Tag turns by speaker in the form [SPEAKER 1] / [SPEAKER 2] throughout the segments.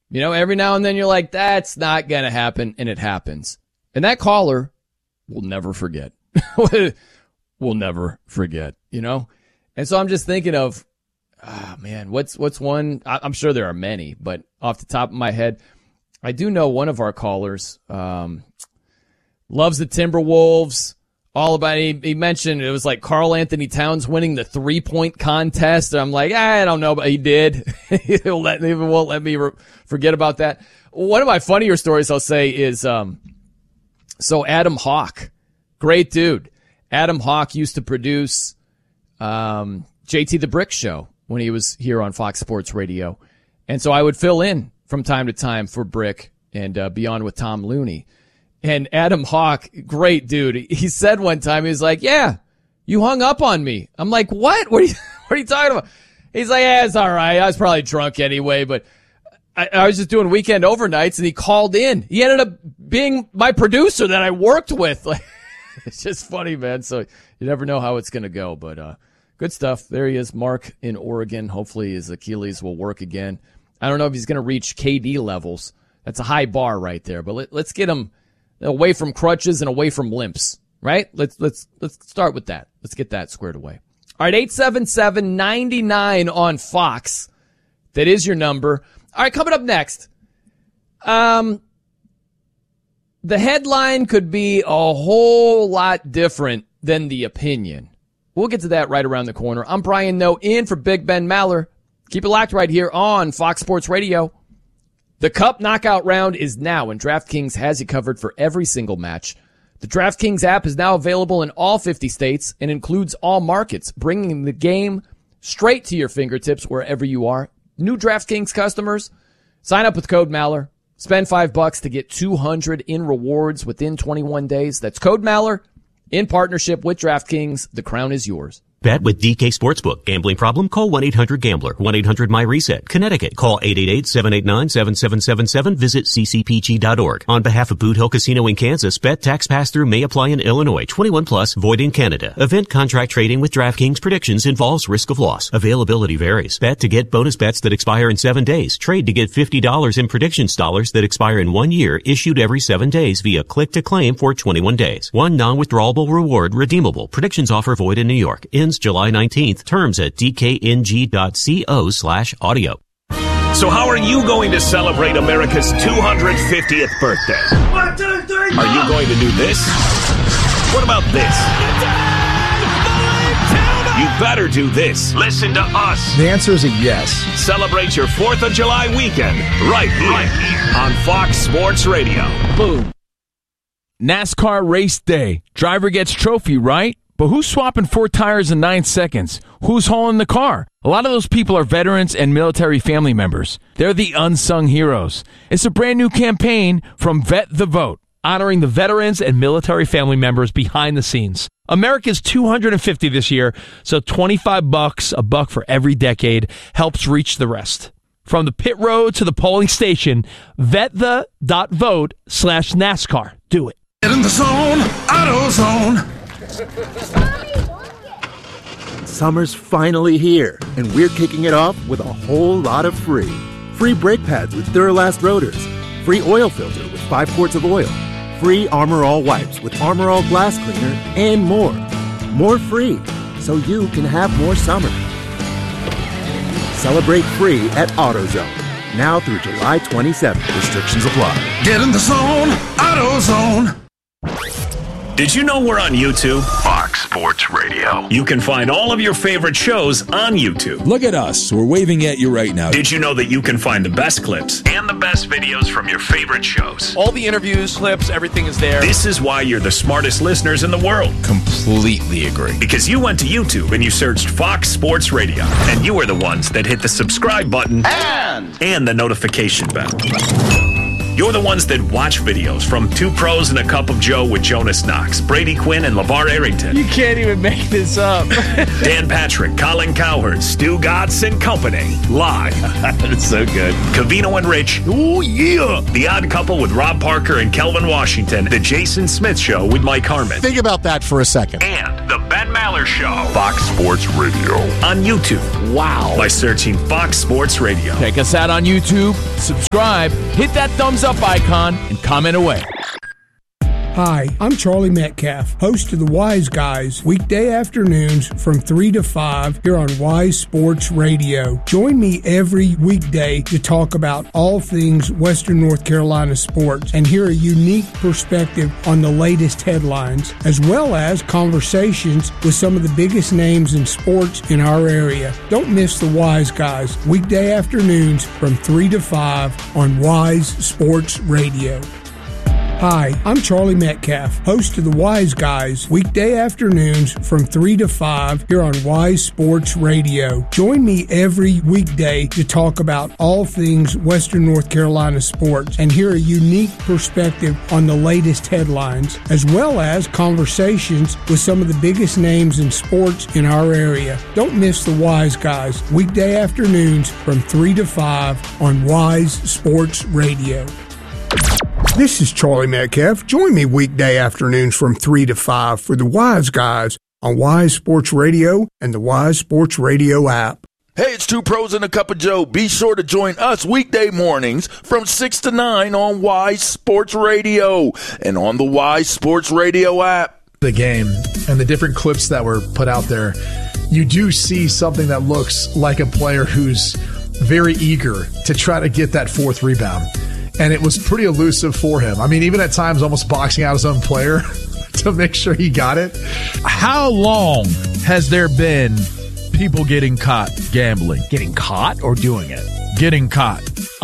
[SPEAKER 1] You know, every now and then you're like, that's not going to happen, and it happens. And that caller will never forget. Will never forget, you know? And so I'm just thinking of, man, what's one? I'm sure there are many, but off the top of my head, I do know one of our callers loves the Timberwolves. All about he mentioned it was like Karl Anthony Towns winning the 3-point contest. And I'm like, I don't know, but he did. He won't let me forget about that. One of my funnier stories I'll say is so Adam Hawk, great dude. Adam Hawk used to produce JT the Brick Show when he was here on Fox Sports Radio. And so I would fill in from time to time for Brick and be on with Tom Looney. And Adam Hawk, great dude. He said one time, he was like, yeah, you hung up on me. I'm like, what? What are you talking about? He's like, yeah, it's all right. I was probably drunk anyway, but I was just doing weekend overnights, and he called in. He ended up being my producer that I worked with. Like, it's just funny, man. So you never know how it's going to go, but good stuff. There he is, Mark in Oregon. Hopefully his Achilles will work again. I don't know if he's going to reach KD levels. That's a high bar right there, but let's get him away from crutches and away from limps, right? Let's start with that. Let's get that squared away. All right, 877-99 on Fox. That is your number. All right, coming up next. The headline could be a whole lot different than the opinion. We'll get to that right around the corner. I'm Brian Noe in for Big Ben Maller. Keep it locked right here on Fox Sports Radio. The Cup knockout round is now, and DraftKings has you covered for every single match. The DraftKings app is now available in all 50 states and includes all markets, bringing the game straight to your fingertips wherever you are. New DraftKings customers, sign up with code Maller. Spend $5 to get $200 in rewards within 21 days. That's code Maller in partnership with DraftKings. The crown is yours.
[SPEAKER 2] Bet with DK Sportsbook. Gambling problem? Call 1-800-GAMBLER. 1-800-MY-RESET. Connecticut. Call 888-789-7777. Visit ccpg.org. On behalf of Boot Hill Casino in Kansas, bet tax pass-through may apply in Illinois. 21 plus, void in Canada. Event contract trading with DraftKings predictions involves risk of loss. Availability varies. Bet to get bonus bets that expire in 7 days. Trade to get $50 in predictions dollars that expire in 1 year, issued every 7 days via click to claim for 21 days. One non-withdrawable reward redeemable. Predictions offer void in New York. July 19th. Terms at dkng.co/audio.
[SPEAKER 3] So how are you going to celebrate America's 250th birthday?
[SPEAKER 4] 1, 2, 3,
[SPEAKER 3] Are you going to do this? What about this? You better do this. Listen to us.
[SPEAKER 5] The answer is a yes.
[SPEAKER 3] Celebrate your 4th of July weekend right here on Fox Sports Radio.
[SPEAKER 6] Boom. NASCAR race day. Driver gets trophy, right? But who's swapping 4 tires in 9 seconds? Who's hauling the car? A lot of those people are veterans and military family members. They're the unsung heroes. It's a brand new campaign from Vet the Vote, honoring the veterans and military family members behind the scenes. America's 250 this year, so $25, a buck for every decade, helps reach the rest. From the pit road to the polling station, VetThe.vote/NASCAR. Do it.
[SPEAKER 4] Get in the zone, AutoZone.
[SPEAKER 7] Summer's finally here, and we're kicking it off with a whole lot of free. Free brake pads with Duralast rotors. Free oil filter with 5 quarts of oil. Free Armor All wipes with Armor All glass cleaner, and more. More free, so you can have more summer. Celebrate free at AutoZone. Now through July 27th. Restrictions apply.
[SPEAKER 4] Get in the zone, AutoZone.
[SPEAKER 3] Did you know we're on YouTube?
[SPEAKER 8] Fox Sports Radio.
[SPEAKER 3] You can find all of your favorite shows on YouTube.
[SPEAKER 9] Look at us. We're waving at you right now.
[SPEAKER 3] Did you know that you can find the best clips and the best videos from your favorite shows?
[SPEAKER 10] All the interviews, clips, everything is there.
[SPEAKER 3] This is why you're the smartest listeners in the world.
[SPEAKER 9] Completely agree.
[SPEAKER 3] Because you went to YouTube and you searched Fox Sports Radio. And you are the ones that hit the subscribe button and the notification bell. You're the ones that watch videos from Two Pros and a Cup of Joe with Jonas Knox, Brady Quinn, and LeVar Arrington.
[SPEAKER 10] You can't even make this up.
[SPEAKER 3] Dan Patrick, Colin Cowherd, Stu Gatz and Company. Live.
[SPEAKER 10] That's so good.
[SPEAKER 3] Covino and Rich. Oh, yeah. The Odd Couple with Rob Parker and Kelvin Washington. The Jason Smith Show with Mike Harmon.
[SPEAKER 11] Think about that for a second.
[SPEAKER 3] And the Ben Maller Maller Show.
[SPEAKER 8] Fox Sports Radio.
[SPEAKER 3] On YouTube.
[SPEAKER 6] Wow.
[SPEAKER 3] By searching Fox Sports Radio.
[SPEAKER 6] Check us out on YouTube, subscribe, hit that thumbs up icon, and comment away.
[SPEAKER 5] Hi, I'm Charlie Metcalf, host of The Wise Guys, weekday afternoons from 3 to 5 here on Wise Sports Radio. Join me every weekday to talk about all things Western North Carolina sports and hear a unique perspective on the latest headlines, as well as conversations with some of the biggest names in sports in our area. Don't miss The Wise Guys, weekday afternoons from 3 to 5 on Wise Sports Radio. Hi, I'm Charlie Metcalf, host of The Wise Guys, weekday afternoons from 3 to 5 here on Wise Sports Radio. Join me every weekday to talk about all things Western North Carolina sports and hear a unique perspective on the latest headlines, as well as conversations with some of the biggest names in sports in our area. Don't miss The Wise Guys, weekday afternoons from 3 to 5 on Wise Sports Radio. This is Charlie Metcalf. Join me weekday afternoons from 3 to 5 for The Wise Guys on Wise Sports Radio and the Wise Sports Radio app.
[SPEAKER 9] Hey, it's Two Pros and a Cup of Joe. Be sure to join us weekday mornings from 6 to 9 on Wise Sports Radio and on the Wise Sports Radio app.
[SPEAKER 11] The game and the different clips that were put out there, you do see something that looks like a player who's very eager to try to get that fourth rebound. And it was pretty elusive for him. I mean, even at times almost boxing out his own player to make sure he got it.
[SPEAKER 12] How long has there been people getting caught gambling?
[SPEAKER 10] Getting caught or doing it?
[SPEAKER 12] Getting caught.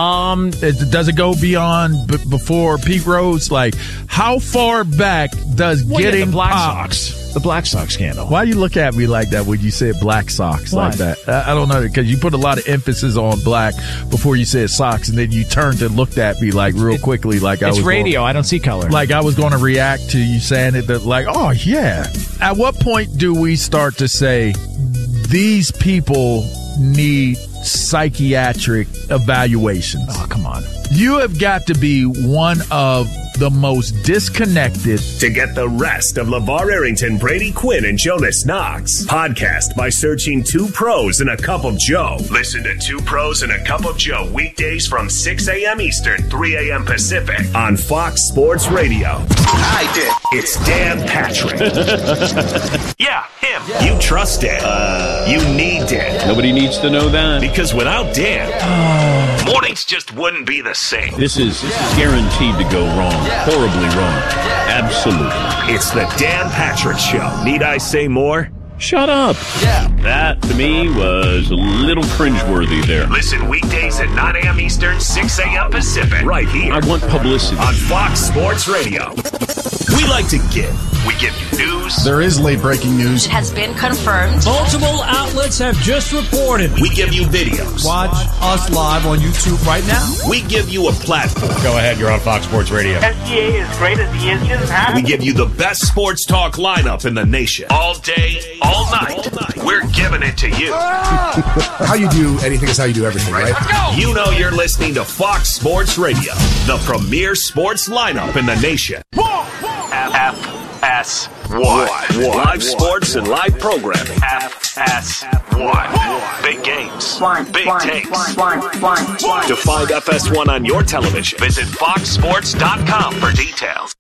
[SPEAKER 12] Does it go beyond before Pete Rose? Like, how far back does getting
[SPEAKER 10] the Black
[SPEAKER 12] caught?
[SPEAKER 10] Sox. The Black Sox scandal.
[SPEAKER 12] Why you look at me like that when you said Black Sox like that? I don't know, because you put a lot of emphasis on black before you said Sox, and then you turned and looked at me like real quickly, like I was.
[SPEAKER 10] It's radio. I don't see color.
[SPEAKER 12] Like I was going to react to you saying it. That like, oh yeah. At what point do we start to say these people need psychiatric evaluations?
[SPEAKER 10] Oh, come on.
[SPEAKER 12] You have got to be one of the most disconnected.
[SPEAKER 13] To get the rest of LeVar Arrington, Brady Quinn, and Jonas Knox. Podcast by searching Two Pros and a Cup of Joe. Listen to Two Pros and a Cup of Joe weekdays from 6 a.m. Eastern, 3 a.m. Pacific on Fox Sports Radio. I did. It's Dan Patrick.
[SPEAKER 3] Yeah, him. You trust Dan. You need Dan.
[SPEAKER 14] Nobody needs to know that.
[SPEAKER 3] Because without Dan, mornings just wouldn't be the same.
[SPEAKER 14] This is guaranteed to go wrong. Horribly wrong. Absolutely.
[SPEAKER 13] It's the Dan Patrick Show. Need I say more?
[SPEAKER 14] Shut up.
[SPEAKER 13] Yeah.
[SPEAKER 14] That, to me, was a little cringeworthy there.
[SPEAKER 13] Listen weekdays at 9 a.m. Eastern, 6 a.m. Pacific. Right here.
[SPEAKER 14] I want publicity.
[SPEAKER 13] On Fox Sports Radio. We like to give. We give you news.
[SPEAKER 11] There is late breaking news.
[SPEAKER 15] It has been confirmed.
[SPEAKER 16] Multiple outlets have just reported.
[SPEAKER 13] We give you videos.
[SPEAKER 16] Watch us live on YouTube right now.
[SPEAKER 13] We give you a platform.
[SPEAKER 17] Go ahead, you're on Fox Sports Radio.
[SPEAKER 18] SGA is great as he is.
[SPEAKER 13] We give you the best sports talk lineup in the nation. All day, all night. We're giving it to you.
[SPEAKER 11] How you do anything is how you do everything, right?
[SPEAKER 13] You know you're listening to Fox Sports Radio, the premier sports lineup in the nation. FS1. Live sports and live programming. FS1. Big games. Big takes. To find FS1 on your television, visit foxsports.com for details.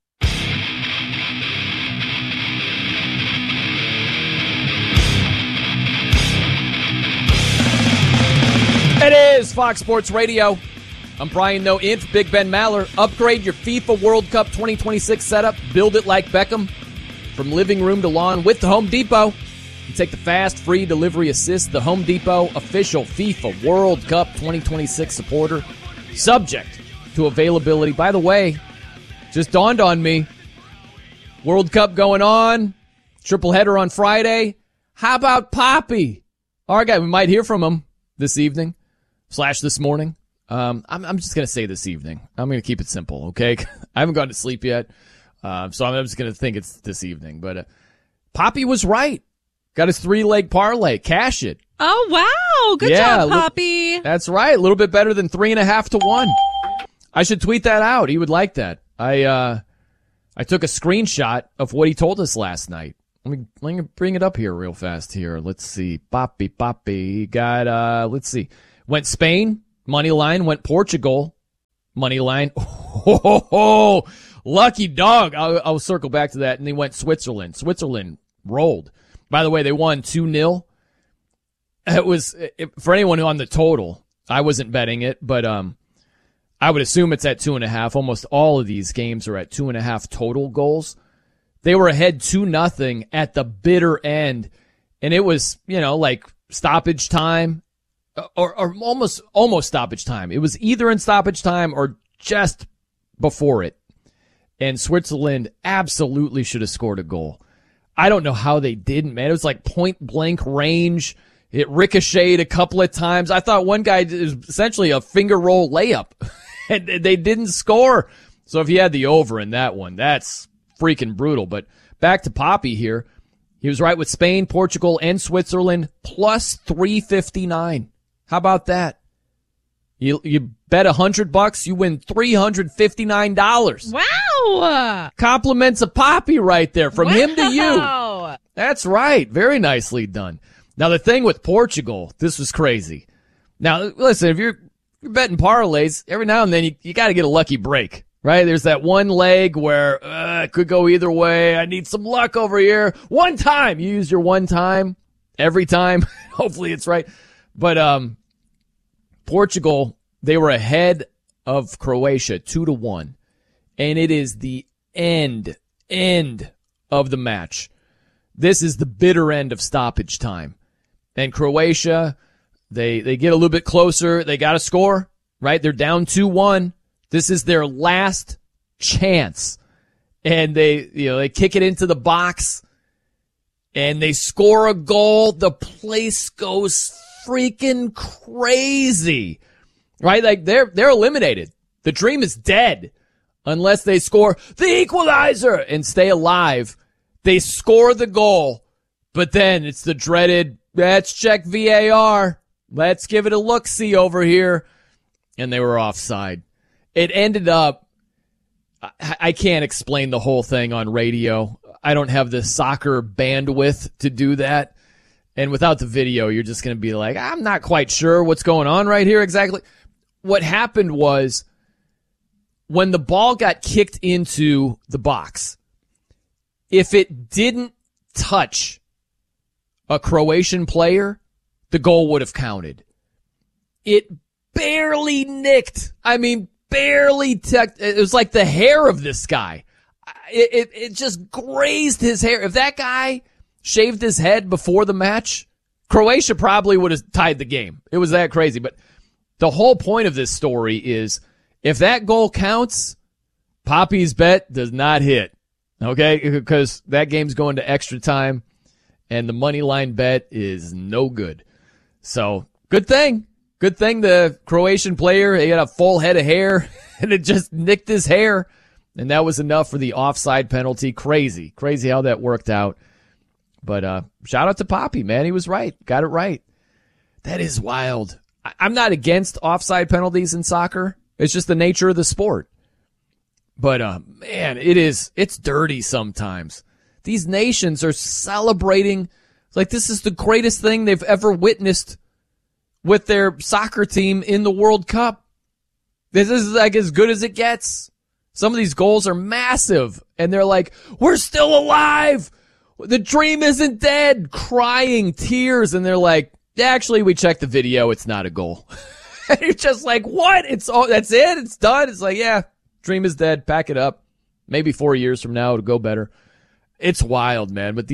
[SPEAKER 1] It is Fox Sports Radio. I'm Brian Noe in for Big Ben Maller. Upgrade your FIFA World Cup 2026 setup. Build it like Beckham. From living room to lawn with the Home Depot. You take the fast, free delivery assist. The Home Depot official FIFA World Cup 2026 supporter. Subject to availability. By the way, just dawned on me. World Cup going on. Triple header on Friday. How about Poppy? All right, guys, we might hear from him this evening / this morning. I'm just going to say this evening. I'm going to keep it simple, okay? I haven't gone to sleep yet, so I'm just going to think it's this evening. But Poppy was right. Got his 3-leg parlay. Cash it.
[SPEAKER 19] Oh, wow. Good job, Poppy.
[SPEAKER 1] That's right. A little bit better than 3.5 to 1. I should tweet that out. He would like that. I took a screenshot of what he told us last night. Let me bring it up here real fast here. Let's see. Poppy. Got, let's see. Went Spain, money line. Went Portugal, money line. Oh, lucky dog. I'll circle back to that. And they went Switzerland. Switzerland rolled. By the way, they won 2-0. It was, for anyone on the total, I wasn't betting it, but I would assume it's at 2.5. Almost all of these games are at 2.5 total goals. They were ahead 2-0 at the bitter end, and it was, like stoppage time or almost stoppage time. It was either in stoppage time or just before it. And Switzerland absolutely should have scored a goal. I don't know how they didn't, man. It was like point blank range. It ricocheted a couple of times. I thought one guy was essentially a finger roll layup, and they didn't score. So if you had the over in that one, that's freaking brutal. But back to Poppy here. He was right with Spain, Portugal, and Switzerland, plus 359. How about that? You bet $100, you win $359.
[SPEAKER 19] Wow!
[SPEAKER 1] Compliments of Poppy right there from him to you. That's right. Very nicely done. Now, the thing with Portugal, this was crazy. Now, listen, if you're betting parlays, every now and then you got to get a lucky break, right? There's that one leg where it could go either way. I need some luck over here. One time. You use your one time every time. Hopefully it's right. But Portugal, they were ahead of Croatia 2-1. And it is the end of the match. This is the bitter end of stoppage time. And Croatia, they get a little bit closer. They got to score, right? They're down 2-1. This is their last chance. And they kick it into the box and they score a goal. The place goes freaking crazy, right? Like they're eliminated. The dream is dead unless they score the equalizer and stay alive. They score the goal, but then it's the dreaded, let's check VAR. Let's give it a look-see over here. And they were offside. It ended up, I can't explain the whole thing on radio. I don't have the soccer bandwidth to do that. And without the video, you're just going to be like, I'm not quite sure what's going on right here exactly. What happened was when the ball got kicked into the box, if it didn't touch a Croatian player, the goal would have counted. It barely nicked. I mean, barely touched. It was like the hair of this guy. It just grazed his hair. If that guy shaved his head before the match, Croatia probably would have tied the game. It was that crazy. But the whole point of this story is if that goal counts, Poppy's bet does not hit. Okay? Because that game's going to extra time and the money line bet is no good. So good thing. Good thing the Croatian player, he had a full head of hair and it just nicked his hair. And that was enough for the offside penalty. Crazy how that worked out. But shout out to Poppy, man. He was right. Got it right. That is wild. I'm not against offside penalties in soccer. It's just the nature of the sport. But man, it's dirty sometimes. These nations are celebrating like this is the greatest thing they've ever witnessed with their soccer team in the World Cup. This is like as good as it gets. Some of these goals are massive, and they're like, we're still alive. The dream isn't dead. Crying tears, and they're like, actually, we checked the video. It's not a goal. And you're just like, what? That's it? It's done? It's like, yeah, dream is dead. Pack it up. Maybe 4 years from now, it'll go better. It's wild, man. But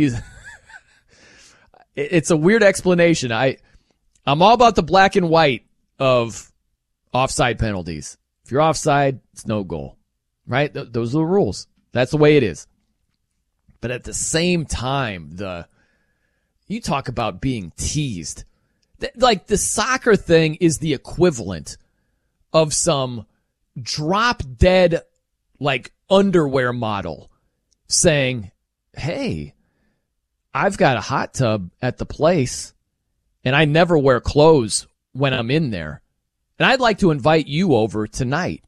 [SPEAKER 1] it's a weird explanation. I'm all about the black and white of offside penalties. If you're offside, it's no goal. Right? Those are the rules. That's the way it is. But at the same time, you talk about being teased. Like the soccer thing is the equivalent of some drop dead like underwear model saying, hey, I've got a hot tub at the place and I never wear clothes when I'm in there. And I'd like to invite you over tonight.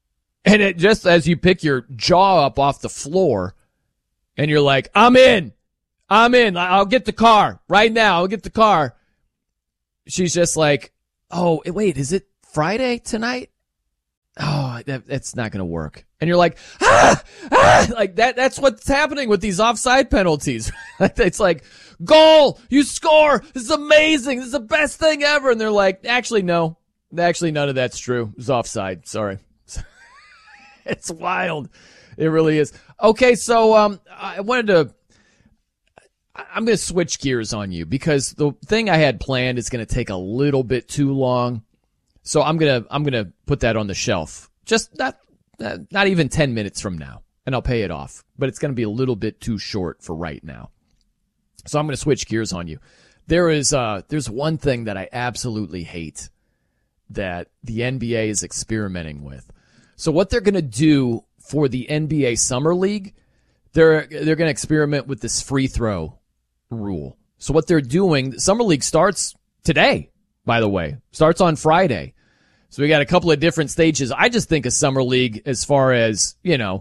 [SPEAKER 1] And just as you pick your jaw up off the floor and you're like, I'm in. I'm in. I'll get the car right now. I'll get the car. She's just like, oh, wait, is it Friday tonight? Oh, that's not going to work. And you're like, like that's what's happening with these offside penalties. It's like, goal, you score. This is amazing. This is the best thing ever. And they're like, actually, no. Actually, none of that's true. It was offside. Sorry. It's wild. It really is. Okay, so I'm going to switch gears on you because the thing I had planned is going to take a little bit too long. So I'm going to put that on the shelf. Just not even 10 minutes from now, and I'll pay it off. But it's going to be a little bit too short for right now. So I'm going to switch gears on you. There's one thing that I absolutely hate that the NBA is experimenting with. So what they're going to do for the NBA Summer League, they're going to experiment with this free throw rule. So what they're doing, Summer League starts today, by the way. Starts on Friday. So we got a couple of different stages. I just think of Summer League as far as,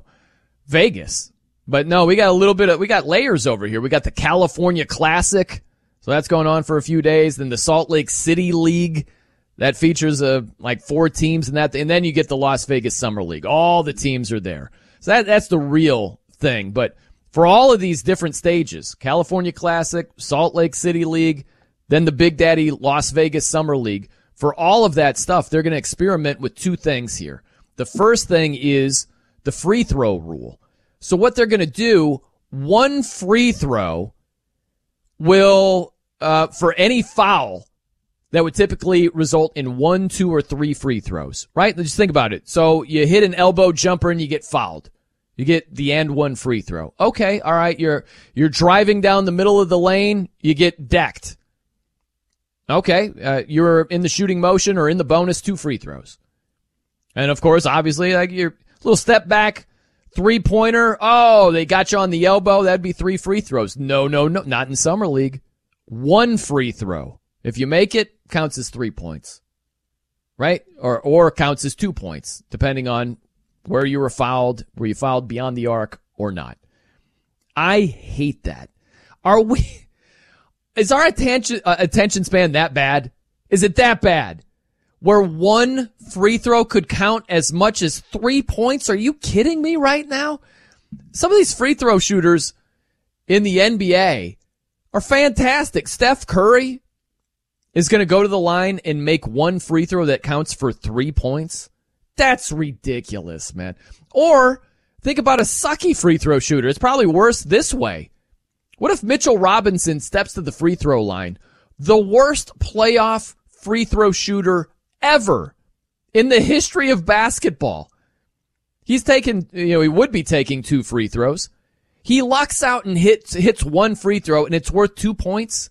[SPEAKER 1] Vegas. But no, we got layers over here. We got the California Classic. So that's going on for a few days. Then the Salt Lake City League. That features like 4 teams and then you get the Las Vegas Summer League. All the teams are there. So that's the real thing. But for all of these different stages, California Classic, Salt Lake City League, then the Big Daddy Las Vegas Summer League, for all of that stuff, they're going to experiment with 2 things here. The first thing is the free throw rule. So what they're going to do, 1 free throw will, for any foul, that would typically result in 1, 2, or 3 free throws, right? Just think about it. So you hit an elbow jumper and you get fouled. You get the and 1 free throw. Okay, all right, you're driving down the middle of the lane, you get decked. Okay, you're in the shooting motion or in the bonus, 2 free throws. And of course, obviously, like your little step back, 3-pointer. Oh, they got you on the elbow. That'd be 3 free throws. No, not in Summer League. 1 free throw. If you make it, counts as 3 points, right? Or counts as 2 points, depending on where you were fouled beyond the arc or not. I hate that. Is our attention span that bad? Is it that bad? Where 1 free throw could count as much as 3 points? Are you kidding me right now? Some of these free throw shooters in the NBA are fantastic. Steph Curry is going to go to the line and make 1 free throw that counts for 3 points? That's ridiculous, man. Or think about a sucky free throw shooter. It's probably worse this way. What if Mitchell Robinson steps to the free throw line? The worst playoff free throw shooter ever in the history of basketball. He's taken, he would be taking 2 free throws. He lucks out and hits 1 free throw and it's worth 2 points.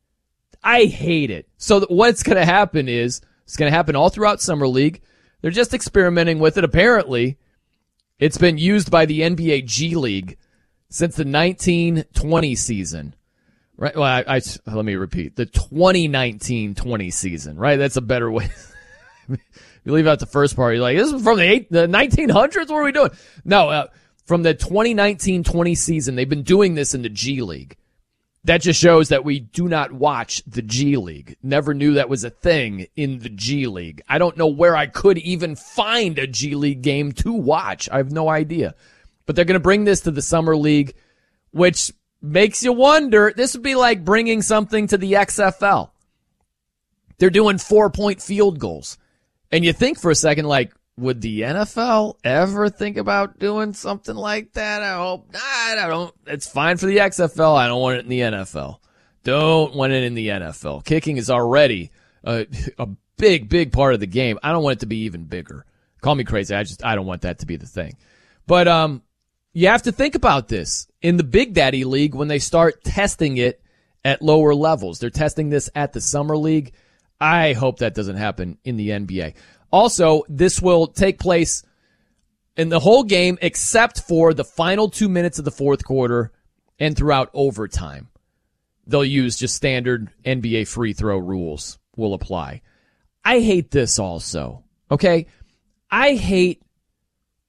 [SPEAKER 1] I hate it. So what's going to happen is, it's going to happen all throughout Summer League. They're just experimenting with it. Apparently, it's been used by the NBA G League since the 1920 season. Right? Well, let me repeat. The 2019-20 season, right? That's a better way. You leave out the first part. You're like, this is from the 1900s? What are we doing? No, from the 2019-20 season, they've been doing this in the G League. That just shows that we do not watch the G League. Never knew that was a thing in the G League. I don't know where I could even find a G League game to watch. I have no idea. But they're going to bring this to the Summer League, which makes you wonder. This would be like bringing something to the XFL. They're doing 4-point field goals. And you think for a second, like, would the NFL ever think about doing something like that? I hope not. I don't. It's fine for the XFL. I don't want it in the NFL. Don't want it in the NFL. Kicking is already a big part of the game. I don't want it to be even bigger. Call me crazy. I don't want that to be the thing. But you have to think about this in the Big Daddy League when they start testing it at lower levels. They're testing this at the Summer League. I hope that doesn't happen in the NBA. Also, this will take place in the whole game except for the final 2 minutes of the fourth quarter and throughout overtime. They'll use just standard NBA free throw rules will apply. I hate this also, okay? I hate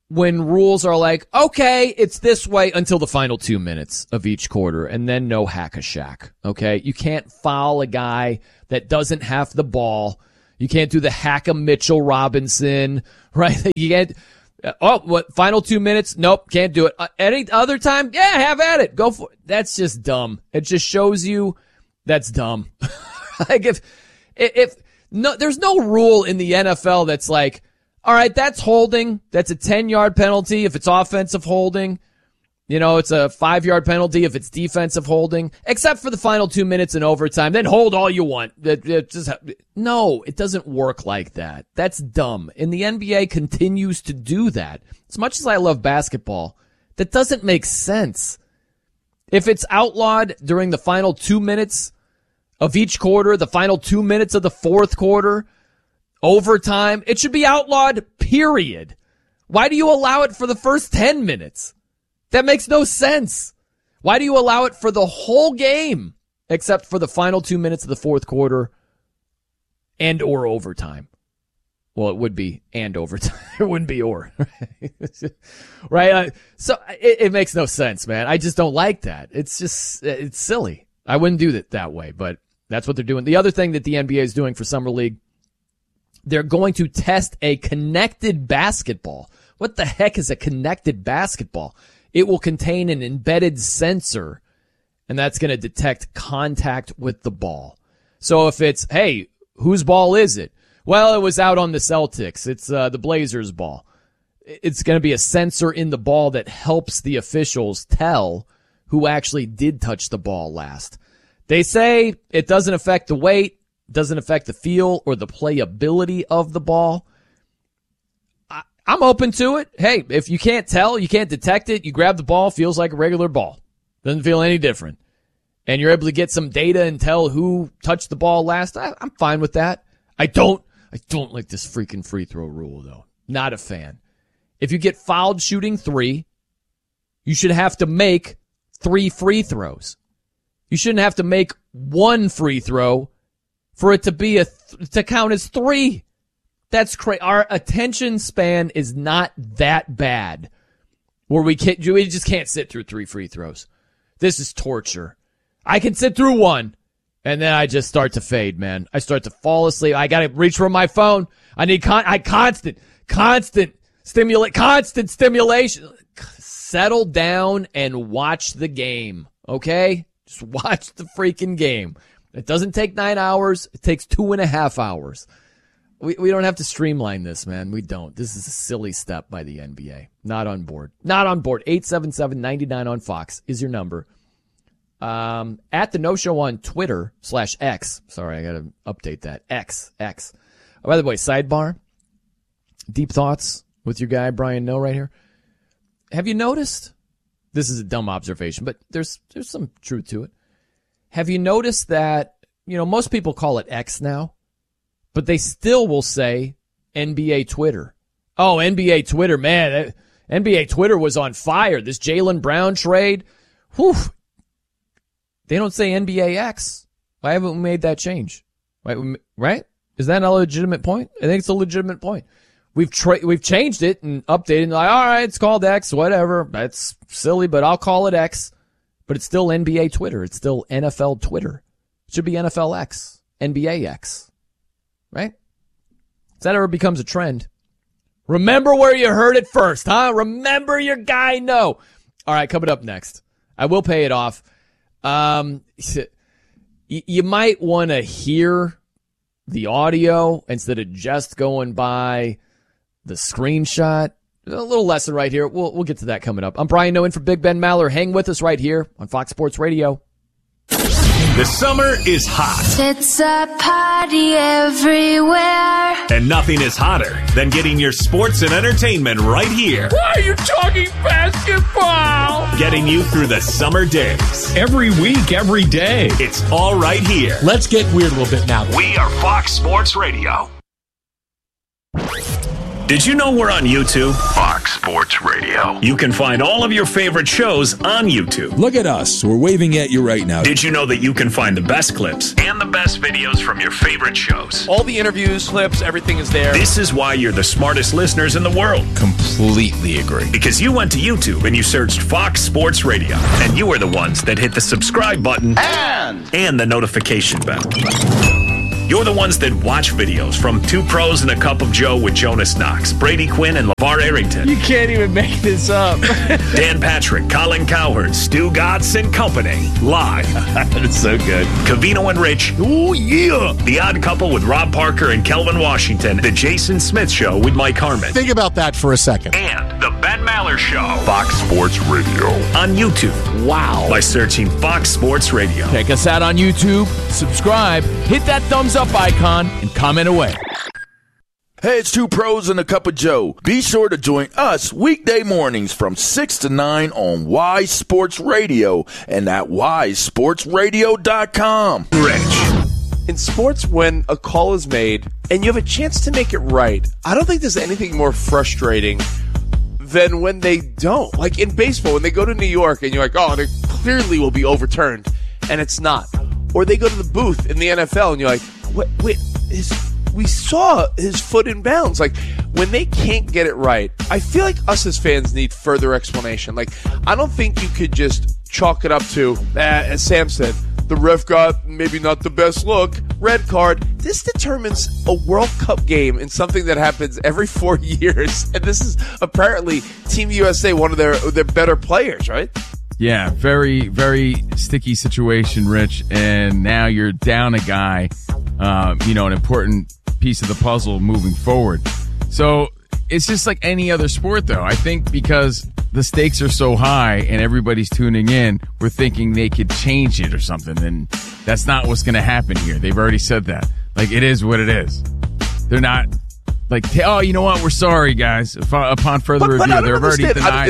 [SPEAKER 1] when rules are like, okay, it's this way until the final 2 minutes of each quarter, and then no hack-a-shack, okay? You can't foul a guy that doesn't have the ball. You can't do the hack-a-Mitchell Robinson, right? You can't, final 2 minutes? Nope, can't do it. Any other time? Yeah, have at it. Go for it. That's just dumb. It just shows you that's dumb. Like if no, there's no rule in the NFL that's like, all right, that's holding. That's a 10-yard penalty if it's offensive holding. You know, it's a 5-yard penalty if it's defensive holding, except for the final 2 minutes in overtime. Then hold all you want. No, it doesn't work like that. That's dumb. And the NBA continues to do that. As much as I love basketball, that doesn't make sense. If it's outlawed during the final 2 minutes of each quarter, the final 2 minutes of the fourth quarter, overtime, it should be outlawed, period. Why do you allow it for the first 10 minutes? That makes no sense. Why do you allow it for the whole game except for the final 2 minutes of the fourth quarter and or overtime? Well, it would be and overtime. It wouldn't be or. Right? So it makes no sense, man. I just don't like that. It's just, it's silly. I wouldn't do it that way, but that's what they're doing. The other thing that the NBA is doing for Summer League, they're going to test a connected basketball. What the heck is a connected basketball? It will contain an embedded sensor, and that's going to detect contact with the ball. So if it's, hey, whose ball is it? Well, it was out on the Celtics. It's the Blazers' ball. It's going to be a sensor in the ball that helps the officials tell who actually did touch the ball last. They say it doesn't affect the weight, doesn't affect the feel or the playability of the ball. I'm open to it. Hey, if you can't tell, you can't detect it, you grab the ball, feels like a regular ball. Doesn't feel any different. And you're able to get some data and tell who touched the ball last. I'm fine with that. I don't like this freaking free throw rule, though. Not a fan. If you get fouled shooting 3, you should have to make 3 free throws. You shouldn't have to make 1 free throw for it to be to count as 3. That's crazy. Our attention span is not that bad where we just can't sit through 3 free throws. This is torture. I can sit through 1 and then I just start to fade, man. I start to fall asleep. I got to reach for my phone. I need constant stimulation. Settle down and watch the game. Okay? Just watch the freaking game. It doesn't take 9 hours. It takes 2.5 hours. We don't have to streamline this, man. We don't. This is a silly step by the NBA. Not on board. Not on board. 877-99 on Fox is your number. At the No Show on Twitter /X. Sorry, I got to update that. X. Oh, by the way, sidebar. Deep thoughts with your guy, Brian No, right here. Have you noticed? This is a dumb observation, but there's some truth to it. Have you noticed that, most people call it X now, but they still will say NBA Twitter. Oh, NBA Twitter, man. NBA Twitter was on fire. This Jaylen Brown trade. Whew. They don't say NBA X. Why haven't we made that change? Right? Is that a legitimate point? I think it's a legitimate point. We've changed it and updated. Like, all right, it's called X, whatever. That's silly, but I'll call it X. But it's still NBA Twitter. It's still NFL Twitter. It should be NFL X, NBA X. Right? If that ever becomes a trend, remember where you heard it first, huh? Remember your guy, No. All right, coming up next. I will pay it off. You might want to hear the audio instead of just going by the screenshot. A little lesson right here. We'll get to that coming up. I'm Brian No in for Big Ben Maller. Hang with us right here on Fox Sports Radio.
[SPEAKER 13] The summer is hot.
[SPEAKER 15] It's a party everywhere.
[SPEAKER 13] And nothing is hotter than getting your sports and entertainment right here.
[SPEAKER 4] Why are you talking basketball?
[SPEAKER 13] Getting you through the summer days.
[SPEAKER 14] Every week, every day.
[SPEAKER 13] It's all right here.
[SPEAKER 14] Let's get weird a little bit now.
[SPEAKER 13] We are Fox Sports Radio.
[SPEAKER 3] Did you know we're on YouTube?
[SPEAKER 8] Fox Sports Radio.
[SPEAKER 3] You can find all of your favorite shows on YouTube.
[SPEAKER 20] Look at us. We're waving at you right now.
[SPEAKER 3] Did you know that you can find the best clips and the best videos from your favorite shows?
[SPEAKER 21] All the interviews, clips, everything is there.
[SPEAKER 3] This is why you're the smartest listeners in the world.
[SPEAKER 14] Completely agree.
[SPEAKER 3] Because you went to YouTube and you searched Fox Sports Radio. And you are the ones that hit the subscribe button and the notification bell. You're the ones that watch videos from Two Pros and a Cup of Joe with Jonas Knox, Brady Quinn, and LeVar Arrington.
[SPEAKER 22] You can't even make this up.
[SPEAKER 3] Dan Patrick, Colin Cowherd, Stu Gatz and Company. Live.
[SPEAKER 14] That's so good.
[SPEAKER 3] Covino and Rich.
[SPEAKER 14] Oh, yeah.
[SPEAKER 3] The Odd Couple with Rob Parker and Kelvin Washington. The Jason Smith Show with Mike Harmon.
[SPEAKER 23] Think about that for a second.
[SPEAKER 3] And The Ben Maller Show.
[SPEAKER 8] Fox Sports Radio.
[SPEAKER 3] On YouTube.
[SPEAKER 22] Wow.
[SPEAKER 3] By searching Fox Sports Radio.
[SPEAKER 6] Check us out on YouTube, subscribe, hit that thumbs up icon, and comment away.
[SPEAKER 9] Hey, it's Two Pros and a Cup of Joe. Be sure to join us weekday mornings from 6 to 9 on Wise Sports Radio and at wisesportsradio.com.
[SPEAKER 3] Rich.
[SPEAKER 22] In sports, when a call is made and you have a chance to make it right, I don't think there's anything more frustrating than when they don't. Like in baseball, when they go to New York and you're like, oh, they clearly will be overturned, and it's not. Or they go to the booth in the NFL and you're like, wait, we saw his foot in bounds. Like, when they can't get it right, I feel like us as fans need further explanation. Like, I don't think you could just chalk it up to, as Sam said, the ref got maybe not the best look, red card. This determines a World Cup game in something that happens every 4 years. And this is apparently Team USA, one of their better players, right?
[SPEAKER 6] Yeah, very, very sticky situation, Rich. And now you're down a guy, an important piece of the puzzle moving forward. So it's just like any other sport, though. I think because the stakes are so high and everybody's tuning in, we're thinking they could change it or something. And that's not what's going to happen here. They've already said that. Like, it is what it is. They're not like, oh, you know what? We're sorry, guys. Upon further review, they've already denied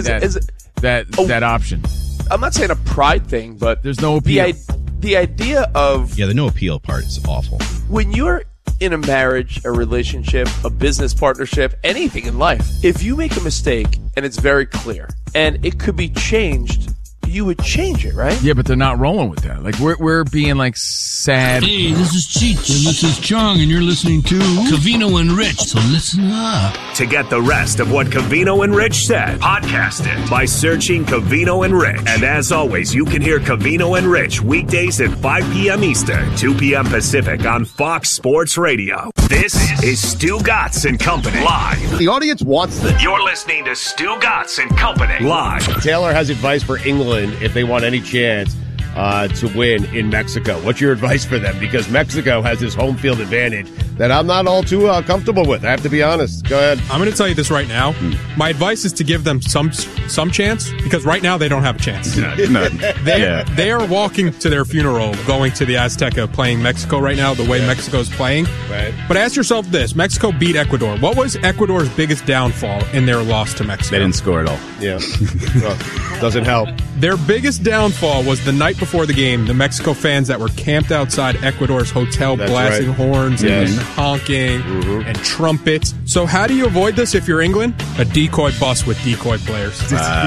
[SPEAKER 6] that option.
[SPEAKER 22] I'm not saying a pride thing, but
[SPEAKER 6] there's no appeal.
[SPEAKER 22] The idea of...
[SPEAKER 14] Yeah, the no appeal part is awful.
[SPEAKER 22] When you're in a marriage, a relationship, a business partnership, anything in life, if you make a mistake and it's very clear and it could be changed, you would change it, right?
[SPEAKER 6] Yeah, but they're not rolling with that. Like, we're being, like, sad.
[SPEAKER 4] Hey, this is Cheech, and this is Chong, and you're listening to Covino and Rich, so listen up.
[SPEAKER 13] To get the rest of what Covino and Rich said, podcast it by searching Covino and Rich. And as always, you can hear Covino and Rich weekdays at 5 p.m. Eastern, 2 p.m. Pacific on Fox Sports Radio. This is Stu Gatz and Company live.
[SPEAKER 17] The audience wants this.
[SPEAKER 13] You're listening to Stu Gatz and Company live.
[SPEAKER 17] Taylor has advice for England if they want any chance to win in Mexico. What's your advice for them? Because Mexico has this home field advantage that I'm not all too comfortable with. I have to be honest. Go ahead.
[SPEAKER 24] I'm going to tell you this right now. My advice is to give them some chance, because right now they don't have a chance. They are walking to their funeral, going to the Azteca, playing Mexico right now, the way Mexico's playing. Right. But ask yourself this. Mexico beat Ecuador. What was Ecuador's biggest downfall in their loss to Mexico?
[SPEAKER 14] They didn't score at all.
[SPEAKER 17] Yeah. Well, doesn't help.
[SPEAKER 24] Their biggest downfall was the night before the game, the Mexico fans that were camped outside Ecuador's hotel, blasting horns and honking and trumpets. So how do you avoid this if you're England? A decoy bus with decoy players.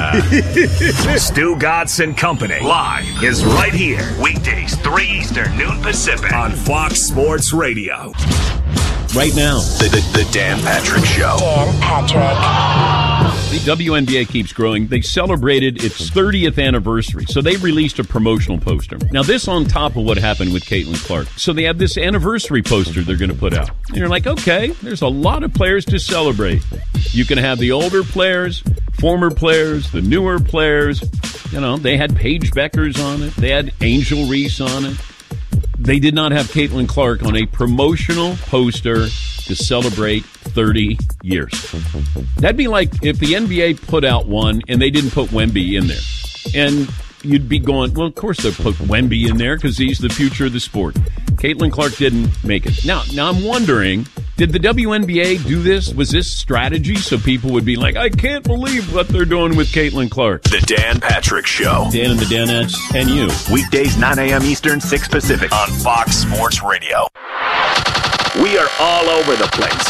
[SPEAKER 13] Stu Gatz and Company live is right here. Weekdays, 3 Eastern, noon Pacific on Fox Sports Radio.
[SPEAKER 14] Right now,
[SPEAKER 8] The Dan Patrick Show.
[SPEAKER 15] Dan Patrick.
[SPEAKER 14] the WNBA keeps growing. They celebrated its 30th anniversary, so they released a promotional poster. Now, this on top of what happened with Caitlin Clark. So they have this anniversary poster they're going to put out. And you're like, okay, there's a lot of players to celebrate. You can have the older players, former players, the newer players. You know, they had Paige Beckers on it. They had Angel Reese on it. They did not have Caitlin Clark on a promotional poster to celebrate 30 years. That'd be like if the NBA put out one and they didn't put Wemby in there. And you'd be going, well, of course they'll put Wemby in there because he's the future of the sport. Caitlin Clark didn't make it. Now I'm wondering, did the WNBA do this? Was this strategy so people would be like, I can't believe what they're doing with Caitlin Clark?
[SPEAKER 8] The Dan Patrick Show.
[SPEAKER 14] Dan and the Danettes and you.
[SPEAKER 8] Weekdays 9 a.m. Eastern, 6 Pacific on Fox Sports Radio.
[SPEAKER 3] We are all over the place.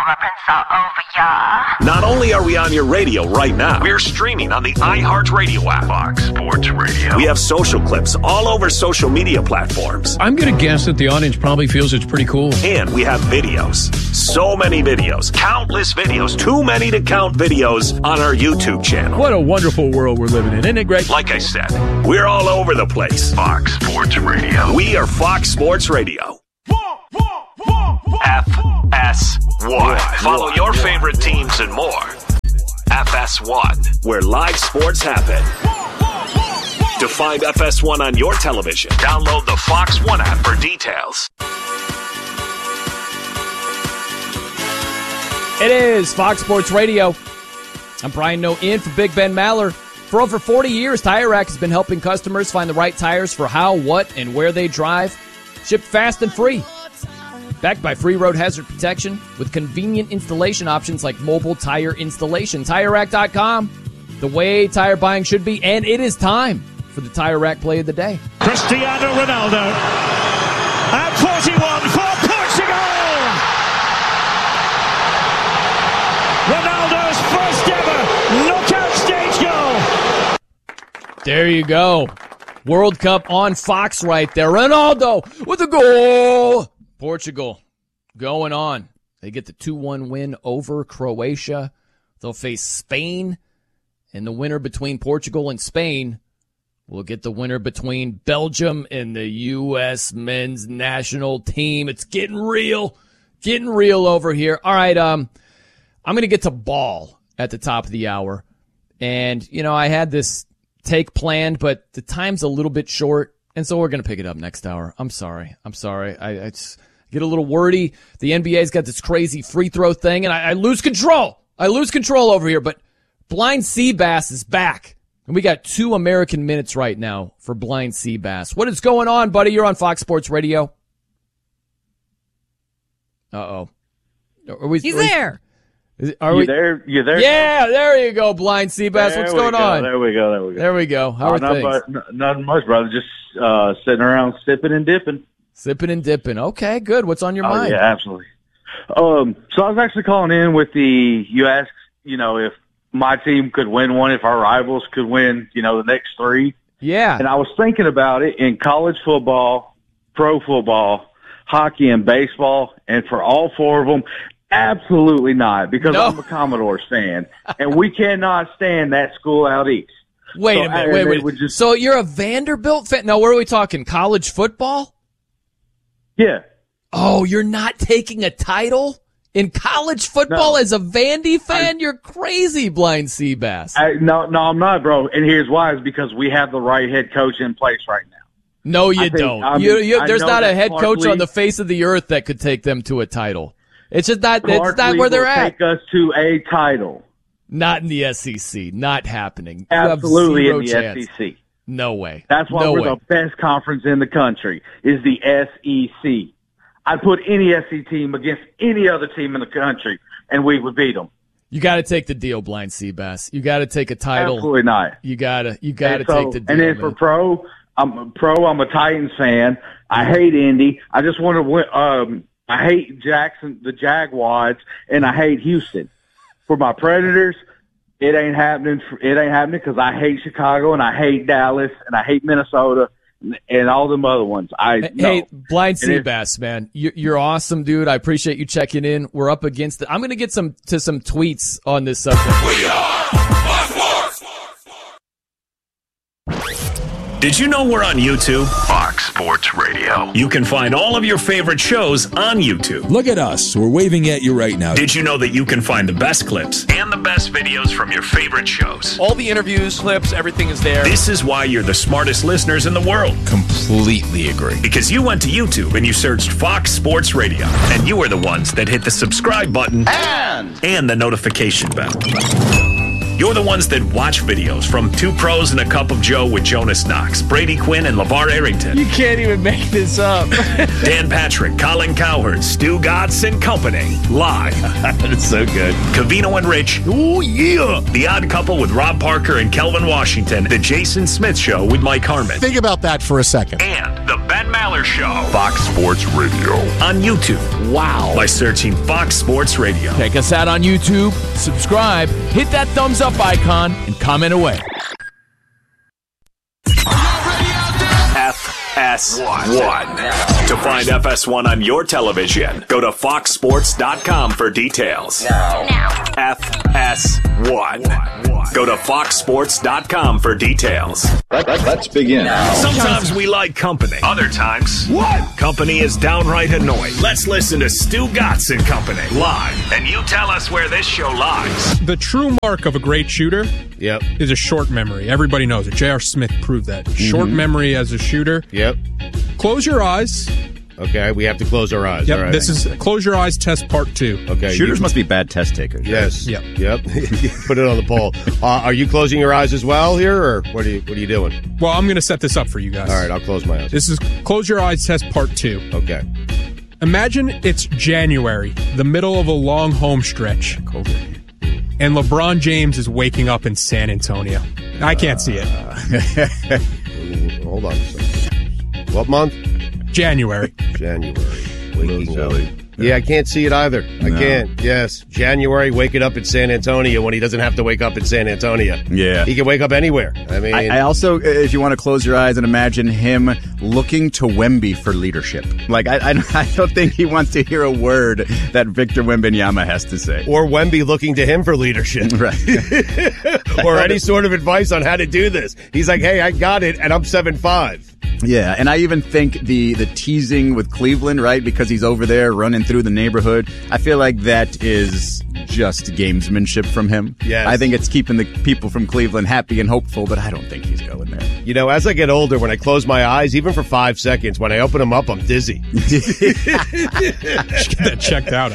[SPEAKER 3] Not only are we on your radio right now, we're streaming on the iHeartRadio app.
[SPEAKER 8] Fox Sports Radio.
[SPEAKER 3] We have social clips all over social media platforms.
[SPEAKER 4] I'm going to guess that the audience probably feels it's pretty cool.
[SPEAKER 3] And we have videos. So many videos. Countless videos. Too many to count videos on our YouTube channel.
[SPEAKER 6] What a wonderful world we're living in. Isn't it great?
[SPEAKER 3] Like I said, we're all over the place.
[SPEAKER 8] Fox Sports Radio.
[SPEAKER 3] We are Fox Sports Radio. FS1. Follow your favorite teams and more. FS1, where live sports happen. To find FS1 on your television, download the Fox One app for details.
[SPEAKER 1] It is Fox Sports Radio. I'm Brian Noe in for Big Ben Maller. For over 40 years, Tire Rack has been helping customers find the right tires for how, what, and where they drive. Shipped fast and free. Backed by free road hazard protection with convenient installation options like mobile tire installation. TireRack.com, the way tire buying should be, and it is time for the Tire Rack play of the day.
[SPEAKER 2] Cristiano Ronaldo at 41 for Portugal! Ronaldo's first ever knockout stage goal!
[SPEAKER 1] There you go. World Cup on Fox right there. Ronaldo with a goal! Portugal going on. They get the 2-1 win over Croatia. They'll face Spain, and the winner between Portugal and Spain will get the winner between Belgium and the U.S. men's national team. It's getting real over here. All right, I'm going to get to ball at the top of the hour. And, I had this take planned, but the time's a little bit short, and so we're going to pick it up next hour. I'm sorry. I just get a little wordy. The NBA's got this crazy free throw thing, and I lose control. I lose control over here, but Blind Seabass is back. And we got 2 American minutes right now for Blind Seabass. What is going on, buddy? You're on Fox Sports Radio. Uh-oh.
[SPEAKER 19] He's there.
[SPEAKER 1] Are we
[SPEAKER 5] there? You there?
[SPEAKER 1] Yeah, there you go, Blind Seabass. What's going on?
[SPEAKER 5] There we go.
[SPEAKER 1] There we go. How are things?
[SPEAKER 5] Nothing much, brother. Just sitting around sipping and dipping.
[SPEAKER 1] Sipping and dipping. Okay, good. What's on your mind?
[SPEAKER 5] Yeah, absolutely. So I was actually calling in with you asked, if my team could win one, if our rivals could win, the next 3.
[SPEAKER 1] Yeah.
[SPEAKER 5] And I was thinking about it in college football, pro football, hockey, and baseball, and for all 4 of them, absolutely not, because I'm a Commodores fan, and we cannot stand that school out east.
[SPEAKER 1] Wait a minute. So you're a Vanderbilt fan? No, where are we talking? College football?
[SPEAKER 5] Yeah.
[SPEAKER 1] Oh, you're not taking a title in college football as a Vandy fan? You're crazy, Blind Seabass.
[SPEAKER 5] No, I'm not, bro. And here's why: is because we have the right head coach in place right now.
[SPEAKER 1] No, you don't. There's not a head coach on the face of the earth that could take them to a title. It's just not. It's not where they're at.
[SPEAKER 5] Take us to a title.
[SPEAKER 1] Not in the SEC. Not happening.
[SPEAKER 5] Absolutely in the
[SPEAKER 1] chance.
[SPEAKER 5] SEC.
[SPEAKER 1] No way.
[SPEAKER 5] That's why we're the best conference in the country, is the SEC. I'd put any SEC team against any other team in the country, and we would beat them.
[SPEAKER 1] You got to take the deal, Blind Seabass. You got to take a title.
[SPEAKER 5] Absolutely not.
[SPEAKER 1] You got to take the deal.
[SPEAKER 5] And then for pro, I'm a Titans fan. I hate Indy. I just want to win. I hate Jackson, the Jaguars, and I hate Houston. For my Predators, it ain't happening. It ain't happening because I hate Chicago and I hate Dallas and I hate Minnesota and all them other ones.
[SPEAKER 1] Hey, Blind Seabass, man, you're awesome, dude. I appreciate you checking in. We're up against it. I'm going to get some tweets on this subject.
[SPEAKER 3] We are Fox Sports. Did you know we're on YouTube?
[SPEAKER 8] Fox Sports Radio.
[SPEAKER 3] You can find all of your favorite shows on YouTube.
[SPEAKER 20] Look at us. We're waving at you right now.
[SPEAKER 3] Did you know that you can find the best clips and the best videos from your favorite shows?
[SPEAKER 21] All the interviews, clips, everything is there.
[SPEAKER 3] This is why you're the smartest listeners in the world.
[SPEAKER 8] Completely agree.
[SPEAKER 3] Because you went to YouTube and you searched Fox Sports Radio, and you are the ones that hit the subscribe button and the notification bell. You're the ones that watch videos from Two Pros and a Cup of Joe with Jonas Knox, Brady Quinn, and LeVar Arrington.
[SPEAKER 6] You can't even make this up.
[SPEAKER 3] Dan Patrick, Colin Cowherd, Stu Gatz and company. Live.
[SPEAKER 8] That's so good.
[SPEAKER 3] Covino and Rich.
[SPEAKER 8] Oh, yeah.
[SPEAKER 3] The Odd Couple with Rob Parker and Kelvin Washington. The Jason Smith Show with Mike Harmon.
[SPEAKER 7] Think about that for a second.
[SPEAKER 3] And The Ben Maller Show. Fox Sports Radio. On YouTube. Wow. By searching Fox Sports Radio.
[SPEAKER 6] Check us out on YouTube, subscribe, hit that thumbs up icon, and comment away.
[SPEAKER 3] FS1. To find FS1 on your television, go to foxsports.com for details. Now. FS1. Go to foxsports.com for details.
[SPEAKER 7] Let's begin.
[SPEAKER 3] Sometimes we like company. Other times, company is downright annoying. Let's listen to Stu Gatz and Company live, and you tell us where this show lies.
[SPEAKER 24] The true mark of a great shooter is a short memory. Everybody knows it. J.R. Smith proved that. Short memory as a shooter.
[SPEAKER 17] Yep.
[SPEAKER 24] Close your eyes.
[SPEAKER 17] Okay, we have to close our eyes.
[SPEAKER 24] Yep,
[SPEAKER 17] all right.
[SPEAKER 24] This is Close Your Eyes test part 2.
[SPEAKER 17] Okay.
[SPEAKER 7] Shooters must be bad test takers.
[SPEAKER 17] Yes.
[SPEAKER 24] Yep.
[SPEAKER 17] Put it on the poll. Are you closing your eyes as well here, or what are you doing?
[SPEAKER 24] Well, I'm going to set this up for you guys.
[SPEAKER 17] All right, I'll close my eyes.
[SPEAKER 24] This is Close Your Eyes test part 2.
[SPEAKER 17] Okay.
[SPEAKER 24] Imagine it's January, the middle of a long home stretch. And LeBron James is waking up in San Antonio. I can't see it.
[SPEAKER 17] Hold on a second. What month?
[SPEAKER 24] January.
[SPEAKER 17] Waking up. Yeah, I can't see it either. I can't. Yes. January, waking up in San Antonio when he doesn't have to wake up in San Antonio.
[SPEAKER 7] Yeah.
[SPEAKER 17] He can wake up anywhere. I mean,
[SPEAKER 7] I also, if you want to close your eyes and imagine him looking to Wemby for leadership. Like, I don't think he wants to hear a word that Victor Wembanyama has to say.
[SPEAKER 17] Or Wemby looking to him for leadership.
[SPEAKER 7] Right.
[SPEAKER 17] Or any sort of advice on how to do this. He's like, hey, I got it, and I'm 7'5".
[SPEAKER 7] Yeah, and I even think the teasing with Cleveland, right, because he's over there running through the neighborhood, I feel like that is just gamesmanship from him.
[SPEAKER 17] Yes.
[SPEAKER 7] I think it's keeping the people from Cleveland happy and hopeful, but I don't think he's going there.
[SPEAKER 17] You know, as I get older, when I close my eyes, even for 5 seconds, when I open them up, I'm dizzy.
[SPEAKER 24] Should get that checked out, I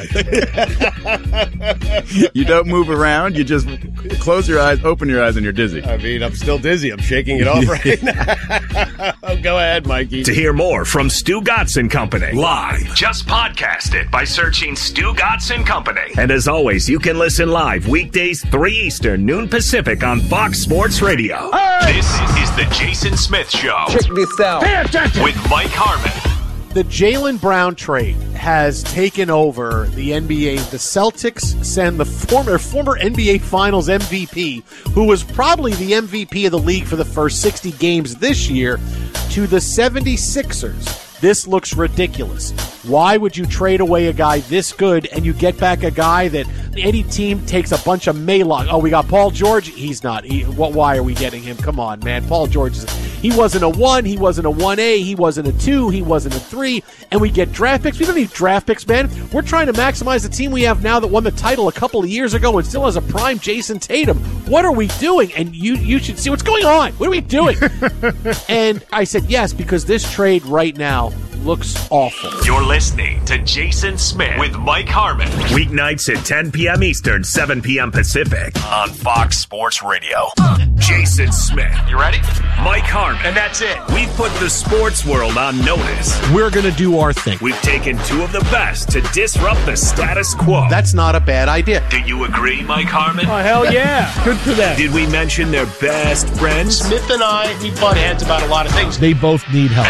[SPEAKER 24] think.
[SPEAKER 7] You don't move around, you just close your eyes, open your eyes, and you're dizzy.
[SPEAKER 17] I mean, I'm still dizzy. I'm shaking it off right now. Go ahead, Mikey.
[SPEAKER 3] To hear more from Stu Gatz and Company live, just podcast it by searching Stu Gatz and Company. And as always, you can listen live weekdays 3 Eastern, noon Pacific on Fox Sports Radio. Hey! This is the Jason Smith Show.
[SPEAKER 10] Check this out.
[SPEAKER 3] Pay attention. With Mike Harmon.
[SPEAKER 10] The Jaylen Brown trade has taken over the NBA. The Celtics send the former NBA Finals MVP, who was probably the MVP of the league for the first 60 games this year, to the 76ers. This looks ridiculous. Why would you trade away a guy this good and you get back a guy that any team takes a bunch of Maylog? Oh, we got Paul George. He's not. Why are we getting him? Come on, man. Paul George, he wasn't a 1. He wasn't a 1A. He wasn't a 2. He wasn't a 3. And we get draft picks. We don't need draft picks, man. We're trying to maximize the team we have now that won the title a couple of years ago and still has a prime Jason Tatum. What are we doing? And you should see what's going on. What are we doing? And I said yes, because this trade right now looks awful.
[SPEAKER 3] You're listening to Jason Smith with Mike Harmon. Weeknights at 10 p.m. Eastern, 7 p.m. Pacific on Fox Sports Radio. Jason Smith. You ready? Mike Harmon. And that's it. We've put the sports world on notice.
[SPEAKER 10] We're going to do our thing.
[SPEAKER 3] We've taken two of the best to disrupt the status quo.
[SPEAKER 10] That's not a bad idea.
[SPEAKER 3] Do you agree, Mike Harmon?
[SPEAKER 2] Oh, hell yeah. Good for them.
[SPEAKER 3] Did we mention their best friends?
[SPEAKER 10] Smith and I, we butt heads about a lot of things.
[SPEAKER 2] They both need help.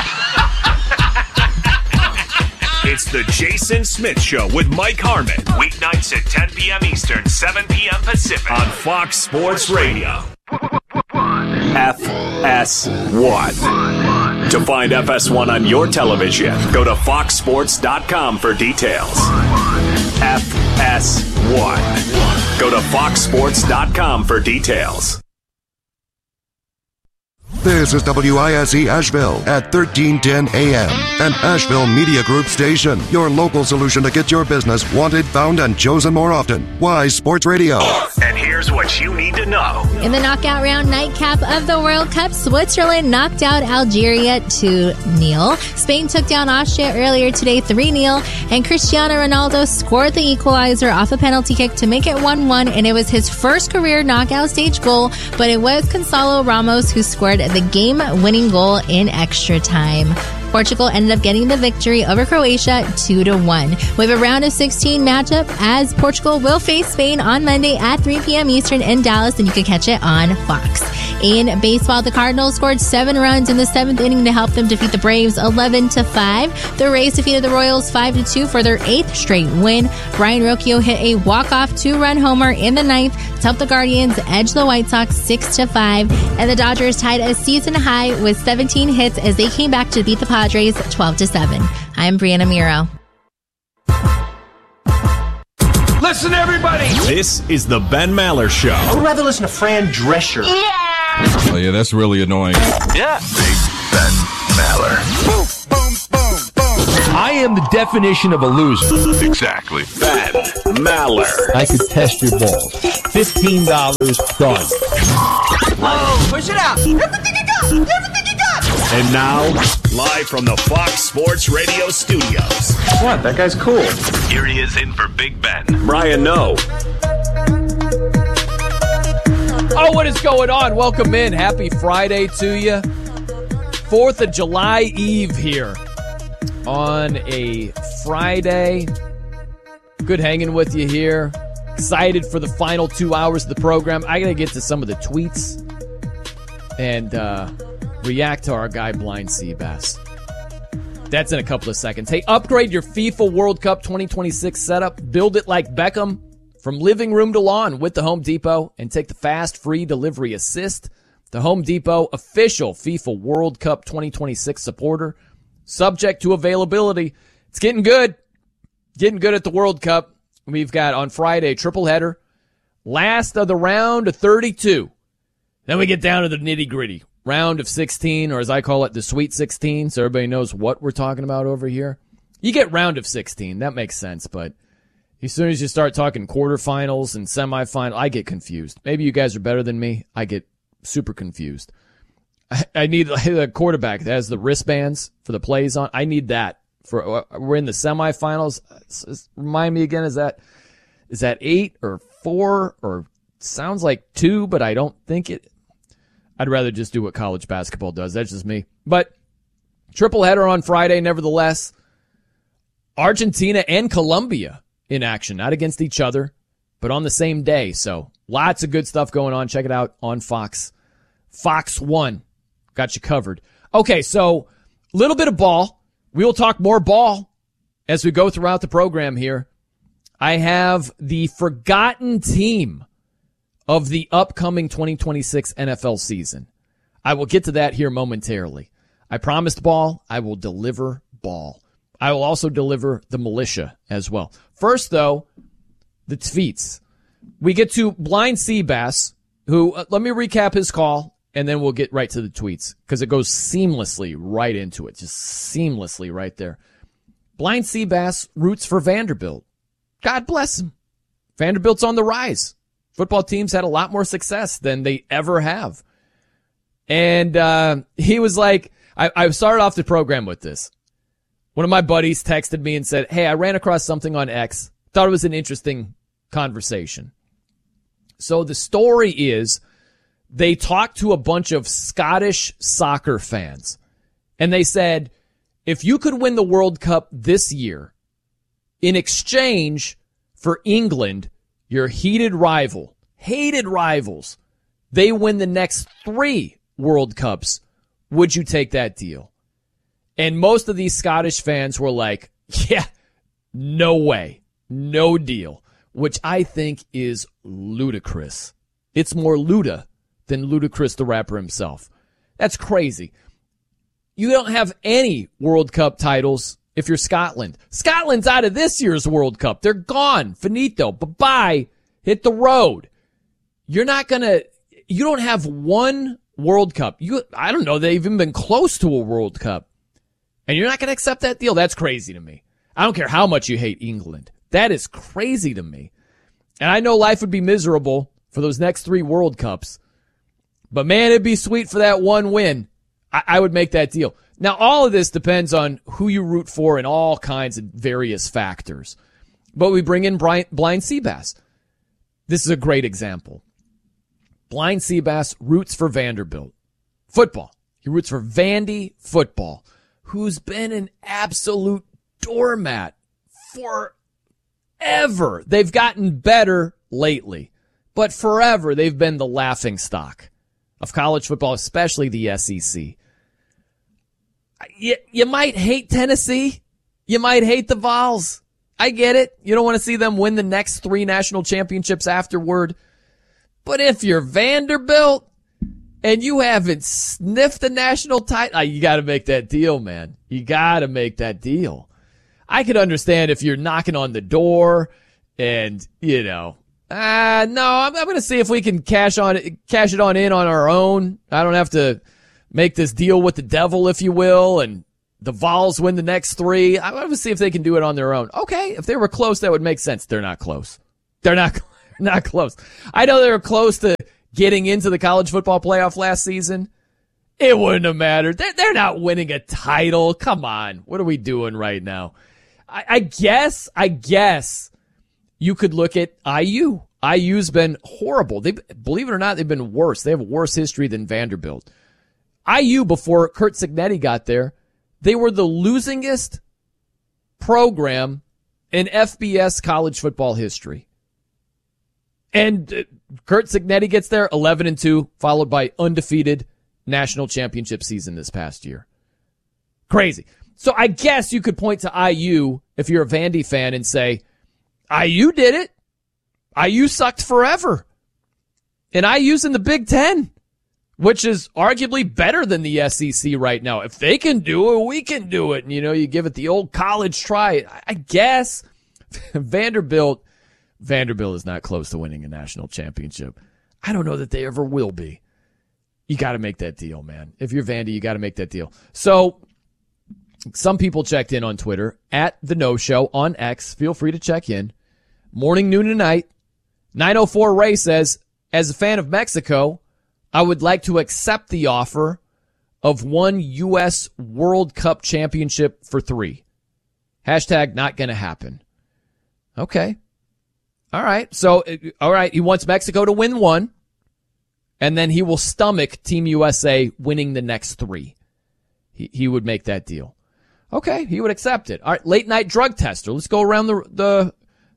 [SPEAKER 3] It's the Jason Smith Show with Mike Harmon. Weeknights at 10 p.m. Eastern, 7 p.m. Pacific on Fox Sports Radio. FS1. To find FS1 on your television, go to foxsports.com for details. FS1. Go to foxsports.com for details.
[SPEAKER 12] This is WISE Asheville at 1310 AM, an Asheville Media Group station. Your local solution to get your business wanted, found, and chosen more often. Wise Sports Radio.
[SPEAKER 3] And here's what you need to know.
[SPEAKER 23] In the knockout round nightcap of the World Cup, Switzerland knocked out Algeria 2-0. Spain took down Austria earlier today 3-0. And Cristiano Ronaldo scored the equalizer off a penalty kick to make it 1-1. And it was his first career knockout stage goal, but it was Gonzalo Ramos who scored the game-winning goal in extra time. Portugal ended up getting the victory over Croatia 2-1. We have a round of 16 matchup as Portugal will face Spain on Monday at 3 p.m. Eastern in Dallas, and you can catch it on Fox. In baseball, the Cardinals scored 7 runs in the 7th inning to help them defeat the Braves 11-5. The Rays defeated the Royals 5-2 for their 8th straight win. Brian Rocchio hit a walk-off 2-run homer in the 9th to help the Guardians edge the White Sox 6-5. And the Dodgers tied a season high with 17 hits as they came back to beat the Padres 12-7. I'm Brianna Miro.
[SPEAKER 3] Listen, everybody. This is the Ben Maller Show.
[SPEAKER 9] I would rather listen to Fran Drescher.
[SPEAKER 20] Oh, yeah, that's really annoying.
[SPEAKER 3] Yeah. Big Ben Maller. Boom, boom, boom, boom.
[SPEAKER 4] I am the definition of a loser.
[SPEAKER 3] Exactly. Ben Maller.
[SPEAKER 2] I could test your balls. $15 done.
[SPEAKER 9] Whoa, push it out. Everything you got. Everything you got.
[SPEAKER 3] And now, live from the Fox Sports Radio studios.
[SPEAKER 22] What? That guy's cool.
[SPEAKER 3] Here he is in for Big Ben. Brian Noe.
[SPEAKER 1] Oh, what is going on? Welcome in. Happy Friday to you. 4th of July Eve here on a Friday. Good hanging with you here. Excited for the final 2 hours of the program. I got to get to some of the tweets and react to our guy Blind Seabass. That's in a couple of seconds. Hey, upgrade your FIFA World Cup 2026 setup. Build it like Beckham from living room to lawn with the Home Depot and take the fast, free delivery assist. The Home Depot, official FIFA World Cup 2026 supporter. Subject to availability. It's getting good. Getting good at the World Cup. We've got on Friday, triple header. Last of the round of 32. Then we get down to the nitty gritty. Round of 16, or as I call it, the Sweet 16, so everybody knows what we're talking about over here. You get round of 16. That makes sense, but as soon as you start talking quarterfinals and semifinals, I get confused. Maybe you guys are better than me. I get super confused. I need a quarterback that has the wristbands for the plays on. I need that. We're in the semifinals. Remind me again, is that 8 or 4 or sounds like 2, but I don't think it. I'd rather just do what college basketball does. That's just me. But triple header on Friday, nevertheless. Argentina and Colombia in action, not against each other, but on the same day. So lots of good stuff going on. Check it out on Fox. Fox 1. Got you covered. Okay, so a little bit of ball. We will talk more ball as we go throughout the program here. I have the forgotten team of the upcoming 2026 NFL season. I will get to that here momentarily. I promised ball. I will deliver ball. I will also deliver the militia as well. First, though, the tweets. We get to Blind Seabass, who, let me recap his call, and then we'll get right to the tweets, because it goes seamlessly right into it, just seamlessly right there. Blind Seabass roots for Vanderbilt. God bless him. Vanderbilt's on the rise. Football teams had a lot more success than they ever have. And he was like, I started off the program with this. One of my buddies texted me and said, hey, I ran across something on X. Thought it was an interesting conversation. So the story is they talked to a bunch of Scottish soccer fans. And they said, if you could win the World Cup this year, in exchange for England, your hated rivals, they win the next 3 World Cups, would you take that deal? And most of these Scottish fans were like, yeah, no way, no deal, which I think is ludicrous. It's more Luda than Ludacris the rapper himself. That's crazy. You don't have any World Cup titles if you're Scotland. Scotland's out of this year's World Cup. They're gone. Finito. Bye-bye. Hit the road. You don't have one World Cup. I don't know, they've even been close to a World Cup. And you're not going to accept that deal? That's crazy to me. I don't care how much you hate England. That is crazy to me. And I know life would be miserable for those next 3 World Cups. But man, it'd be sweet for that one win. I would make that deal. Now, all of this depends on who you root for and all kinds of various factors. But we bring in Blind Seabass. This is a great example. Blind Seabass roots for Vanderbilt. Football. He roots for Vandy football, who's been an absolute doormat forever. They've gotten better lately, but forever they've been the laughing stock of college football, especially the SEC. You might hate Tennessee. You might hate the Vols. I get it. You don't want to see them win the next 3 national championships afterward. But if you're Vanderbilt and you haven't sniffed the national title, you got to make that deal, man. You got to make that deal. I could understand if you're knocking on the door and, no, I'm going to see if we can cash it on in on our own. I don't have to make this deal with the devil, if you will, and the Vols win the next 3. I want to see if they can do it on their own. Okay, if they were close, that would make sense. They're not close. They're not close. I know they were close to getting into the college football playoff last season. It wouldn't have mattered. They're not winning a title. Come on. What are we doing right now? I guess you could look at IU. IU's been horrible. Believe it or not, they've been worse. They have a worse history than Vanderbilt. IU, before Curt Cignetti got there, they were the losingest program in FBS college football history. And Curt Cignetti gets there 11-2, followed by undefeated national championship season this past year. Crazy. So I guess you could point to IU if you're a Vandy fan and say, IU did it. IU sucked forever. And IU's in the Big Ten, which is arguably better than the SEC right now. If they can do it, we can do it. And, you give it the old college try. I guess Vanderbilt is not close to winning a national championship. I don't know that they ever will be. You got to make that deal, man. If you're Vandy, you got to make that deal. So some people checked in on Twitter at The No Show on X. Feel free to check in. Morning, noon, and night. 904 Ray says, as a fan of Mexico, I would like to accept the offer of one U.S. World Cup championship for 3. Hashtag not going to happen. Okay. All right. So, all right. He wants Mexico to win 1, and then he will stomach Team USA winning the next 3. He would make that deal. Okay. He would accept it. All right. Late night drug tester. Let's go around the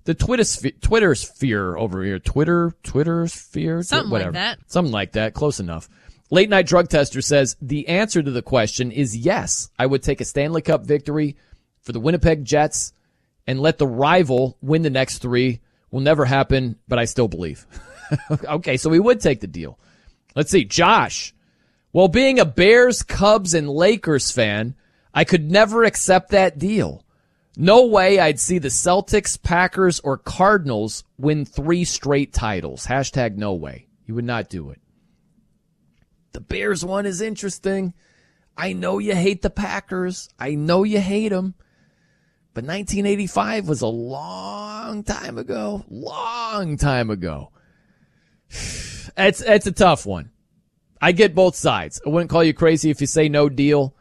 [SPEAKER 1] Twitter sphere over here. Twitter sphere?
[SPEAKER 19] Something
[SPEAKER 1] whatever.
[SPEAKER 19] like that.
[SPEAKER 1] Something like that. Close enough. Late night drug tester says the answer to the question is yes. I would take a Stanley Cup victory for the Winnipeg Jets and let the rival win the next 3. Will never happen, but I still believe. Okay, so we would take the deal. Let's see. Josh. Well, being a Bears, Cubs, and Lakers fan, I could never accept that deal. No way I'd see the Celtics, Packers, or Cardinals win 3 straight titles. Hashtag no way. You would not do it. The Bears one is interesting. I know you hate the Packers. I know you hate them. But 1985 was a long time ago. Long time ago. It's a tough one. I get both sides. I wouldn't call you crazy if you say no deal.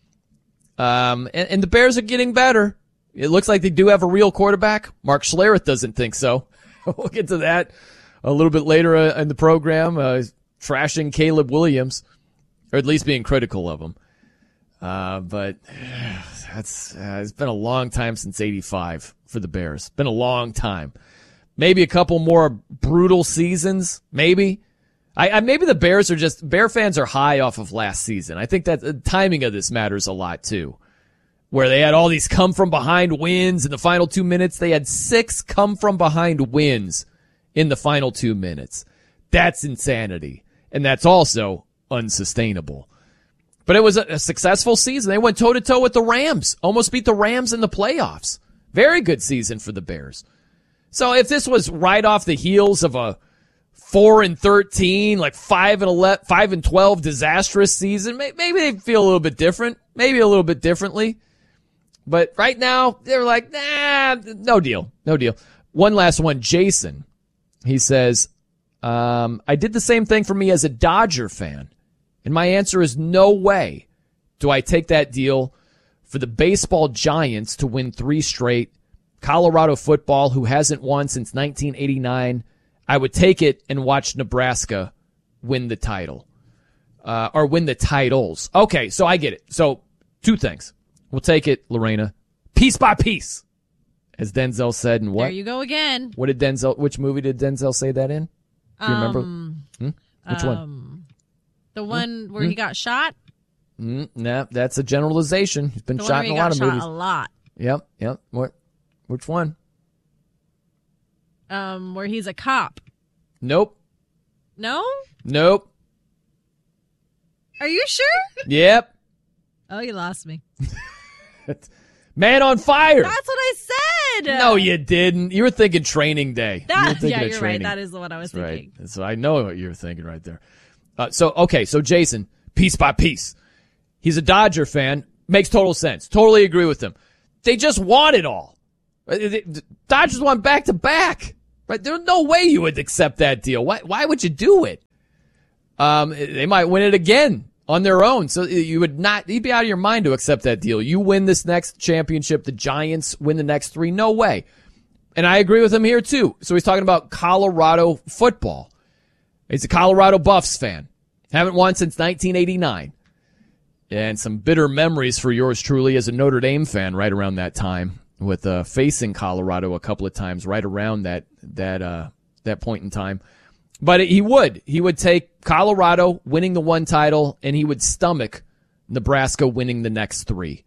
[SPEAKER 1] And the Bears are getting better. It looks like they do have a real quarterback. Mark Schlereth doesn't think so. We'll get to that a little bit later in the program, trashing Caleb Williams, or at least being critical of him. But it's been a long time since 85 for the Bears. Been a long time. Maybe a couple more brutal seasons, maybe. Maybe the Bear fans are high off of last season. I think that the timing of this matters a lot too. Where they had all these come-from-behind wins in the final 2 minutes. They had 6 come-from-behind wins in the final 2 minutes. That's insanity. And that's also unsustainable. But it was a successful season. They went toe-to-toe with the Rams. Almost beat the Rams in the playoffs. Very good season for the Bears. So if this was right off the heels of a 4-13, like 5-12 disastrous season, maybe they'd feel a little bit different. Maybe a little bit differently. But right now, they're like, nah, no deal. No deal. One last one. Jason, he says, I did the same thing for me as a Dodger fan. And my answer is no way do I take that deal for the baseball giants to win 3 straight. Colorado football, who hasn't won since 1989. I would take it and watch Nebraska win the title. Or win the titles. Okay, so I get it. So 2 things. We'll take it, Lorena, piece by piece, as Denzel said in what?
[SPEAKER 19] There you go again.
[SPEAKER 1] Which movie did Denzel say that in? Do you remember? Which one?
[SPEAKER 19] The one where he got shot?
[SPEAKER 1] Nah, that's a generalization. He's been
[SPEAKER 19] The
[SPEAKER 1] shot
[SPEAKER 19] one
[SPEAKER 1] in
[SPEAKER 19] where
[SPEAKER 1] a lot
[SPEAKER 19] he
[SPEAKER 1] of
[SPEAKER 19] got
[SPEAKER 1] movies.
[SPEAKER 19] shot a lot.
[SPEAKER 1] Yep. Which one?
[SPEAKER 19] Where he's a cop.
[SPEAKER 1] Nope.
[SPEAKER 19] No?
[SPEAKER 1] Nope.
[SPEAKER 19] Are you sure?
[SPEAKER 1] Yep.
[SPEAKER 19] Oh, you lost me.
[SPEAKER 1] Man on Fire.
[SPEAKER 19] That's what I said.
[SPEAKER 1] No, you didn't. You were thinking Training Day.
[SPEAKER 19] You're right. That is the one I was thinking.
[SPEAKER 1] Right. So I know what you were thinking right there. So Jason, piece by piece. He's a Dodger fan. Makes total sense. Totally agree with him. They just want it all. The Dodgers want back-to-back. Right? There's no way you would accept that deal. Why would you do it? They might win it again on their own. So you'd be out of your mind to accept that deal. You win this next championship, the Giants win the next 3. No way. And I agree with him here too. So he's talking about Colorado football. He's a Colorado Buffs fan. Haven't won since 1989. And some bitter memories for yours truly as a Notre Dame fan right around that time, with facing Colorado a couple of times right around that point in time. But he would take Colorado winning the one title, and he would stomach Nebraska winning the next 3.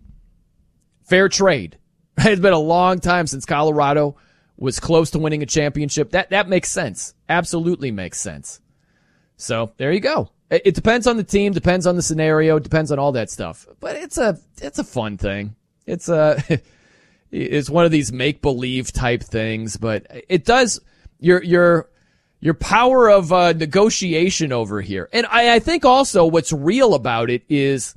[SPEAKER 1] Fair trade. It's been a long time since Colorado was close to winning a championship. That makes sense. Absolutely makes sense. So there you go. It depends on the team, depends on the scenario, depends on all that stuff. But it's a fun thing. It's one of these make-believe type things, but it does your power of negotiation over here. And I think also what's real about it is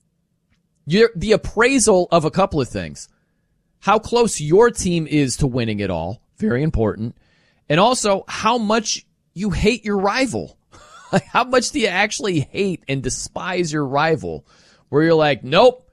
[SPEAKER 1] the appraisal of a couple of things. How close your team is to winning it all, very important. And also how much you hate your rival. Like, how much do you actually hate and despise your rival? Where you're like, nope,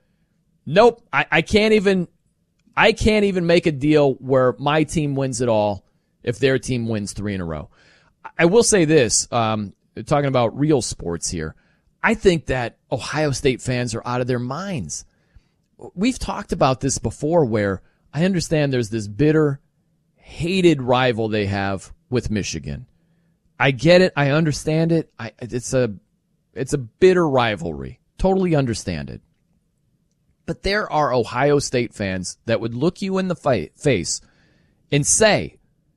[SPEAKER 1] I can't even make a deal where my team wins it all if their team wins 3 in a row. I will say this, talking about real sports here. I think that Ohio State fans are out of their minds. We've talked about this before, where I understand there's this bitter, hated rival they have with Michigan. I get it. I understand it. It's a bitter rivalry. Totally understand it. But there are Ohio State fans that would look you in the face and say,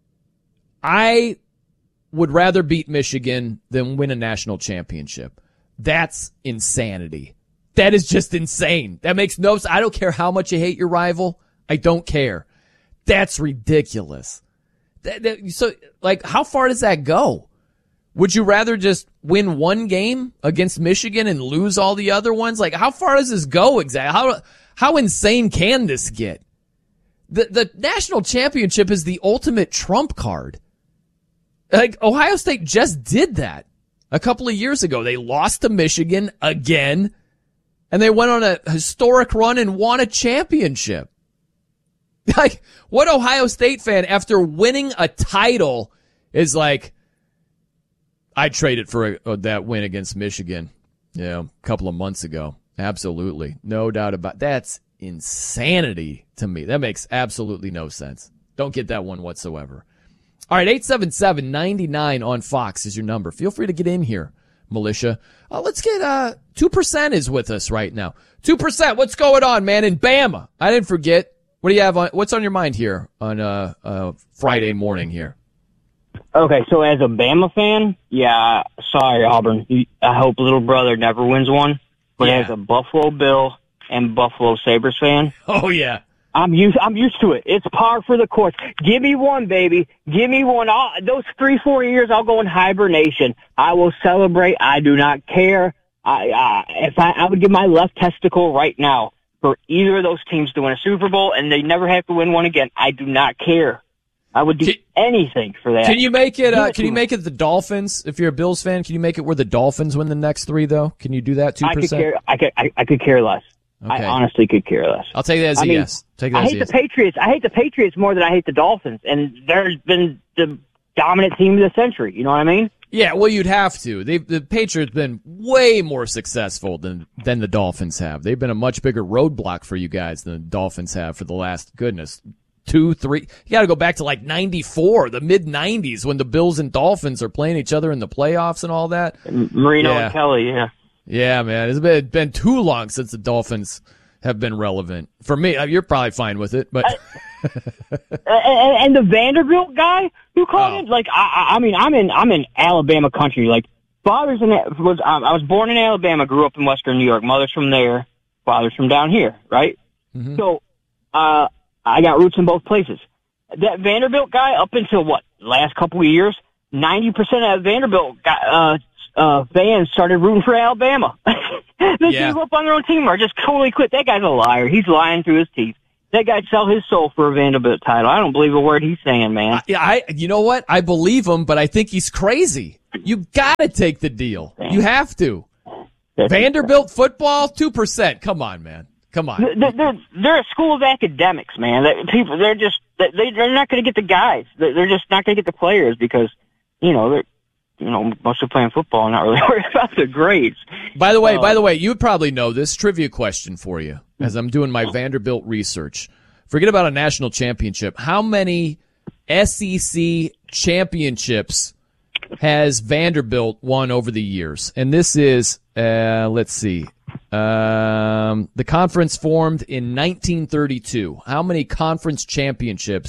[SPEAKER 1] I would rather beat Michigan than win a national championship. That's insanity. That is just insane. That makes no sense. I don't care how much you hate your rival. I don't care. That's ridiculous. So, like, how far does that go? Would you rather just win one game against Michigan and lose all the other ones? Like, how far does this go exactly? How insane can this get? The national championship is the ultimate trump card. Like, Ohio State just did that a couple of years ago. They lost to Michigan again, and they went on a historic run and won a championship. Like, what Ohio State fan, after winning a title, is like, I traded for that win against Michigan, a couple of months ago. Absolutely. No doubt about it. That's insanity to me. That makes absolutely no sense. Don't get that one whatsoever. All right, 877-99 on Fox is your number. Feel free to get in here, militia. Let's get 2% is with us right now. 2%, what's going on, man? In Bama. I didn't forget. What do you have what's on your mind here on Friday morning here?
[SPEAKER 11] Okay, so as a Bama fan, yeah, sorry, Auburn. I hope little brother never wins one. But as a Buffalo Bill and Buffalo Sabres fan,
[SPEAKER 1] oh yeah,
[SPEAKER 11] I'm used to it. It's par for the course. Give me one, baby. Give me one. Those 3-4 years, I'll go in hibernation. I will celebrate. I do not care. I would give my left testicle right now for either of those teams to win a Super Bowl, and they never have to win one again. I do not care. I would do anything for that.
[SPEAKER 1] Can you make it? Can you make it the Dolphins? If you're a Bills fan, can you make it where the Dolphins win the next 3? Though, can you do that? 2%.
[SPEAKER 11] I could care less. Okay. I honestly could care less.
[SPEAKER 1] I'll take that as a yes.
[SPEAKER 11] I hate the Patriots. I hate the Patriots more than I hate the Dolphins, and they've been the dominant team of the century. You know what I mean?
[SPEAKER 1] Yeah. Well, you'd have to. The Patriots been way more successful than the Dolphins have. They've been a much bigger roadblock for you guys than the Dolphins have for the last 10 2, 3. You got to go back to like 94, the mid 90s when the Bills and Dolphins are playing each other in the playoffs and all that.
[SPEAKER 11] Marino and Kelly, yeah.
[SPEAKER 1] Yeah, man. It's been too long since the Dolphins have been relevant. For me, you're probably fine with it, but.
[SPEAKER 11] And the Vanderbilt guy who called in, like, I mean, I'm in Alabama country. Like, I was born in Alabama, grew up in Western New York. Mother's from there, father's from down here, right? Mm-hmm. So, I got roots in both places. That Vanderbilt guy, up until last couple of years, 90% of Vanderbilt fans started rooting for Alabama. They gave up on their own team or just totally quit. That guy's a liar. He's lying through his teeth. That guy'd sell his soul for a Vanderbilt title. I don't believe a word he's saying, man.
[SPEAKER 1] You know what? I believe him, but I think he's crazy. You gotta take the deal. You have to. Vanderbilt football, 2%. Come on, man. Come on.
[SPEAKER 11] They're a school of academics, man. They're not going to get the guys. They're just not going to get the players because, they're, mostly playing football, not really worried about the grades.
[SPEAKER 1] By the way, you would probably know this. Trivia question for you as I'm doing my Vanderbilt research. Forget about a national championship. How many SEC championships has Vanderbilt won over the years? And this is, let's see. The conference formed in 1932. How many conference championships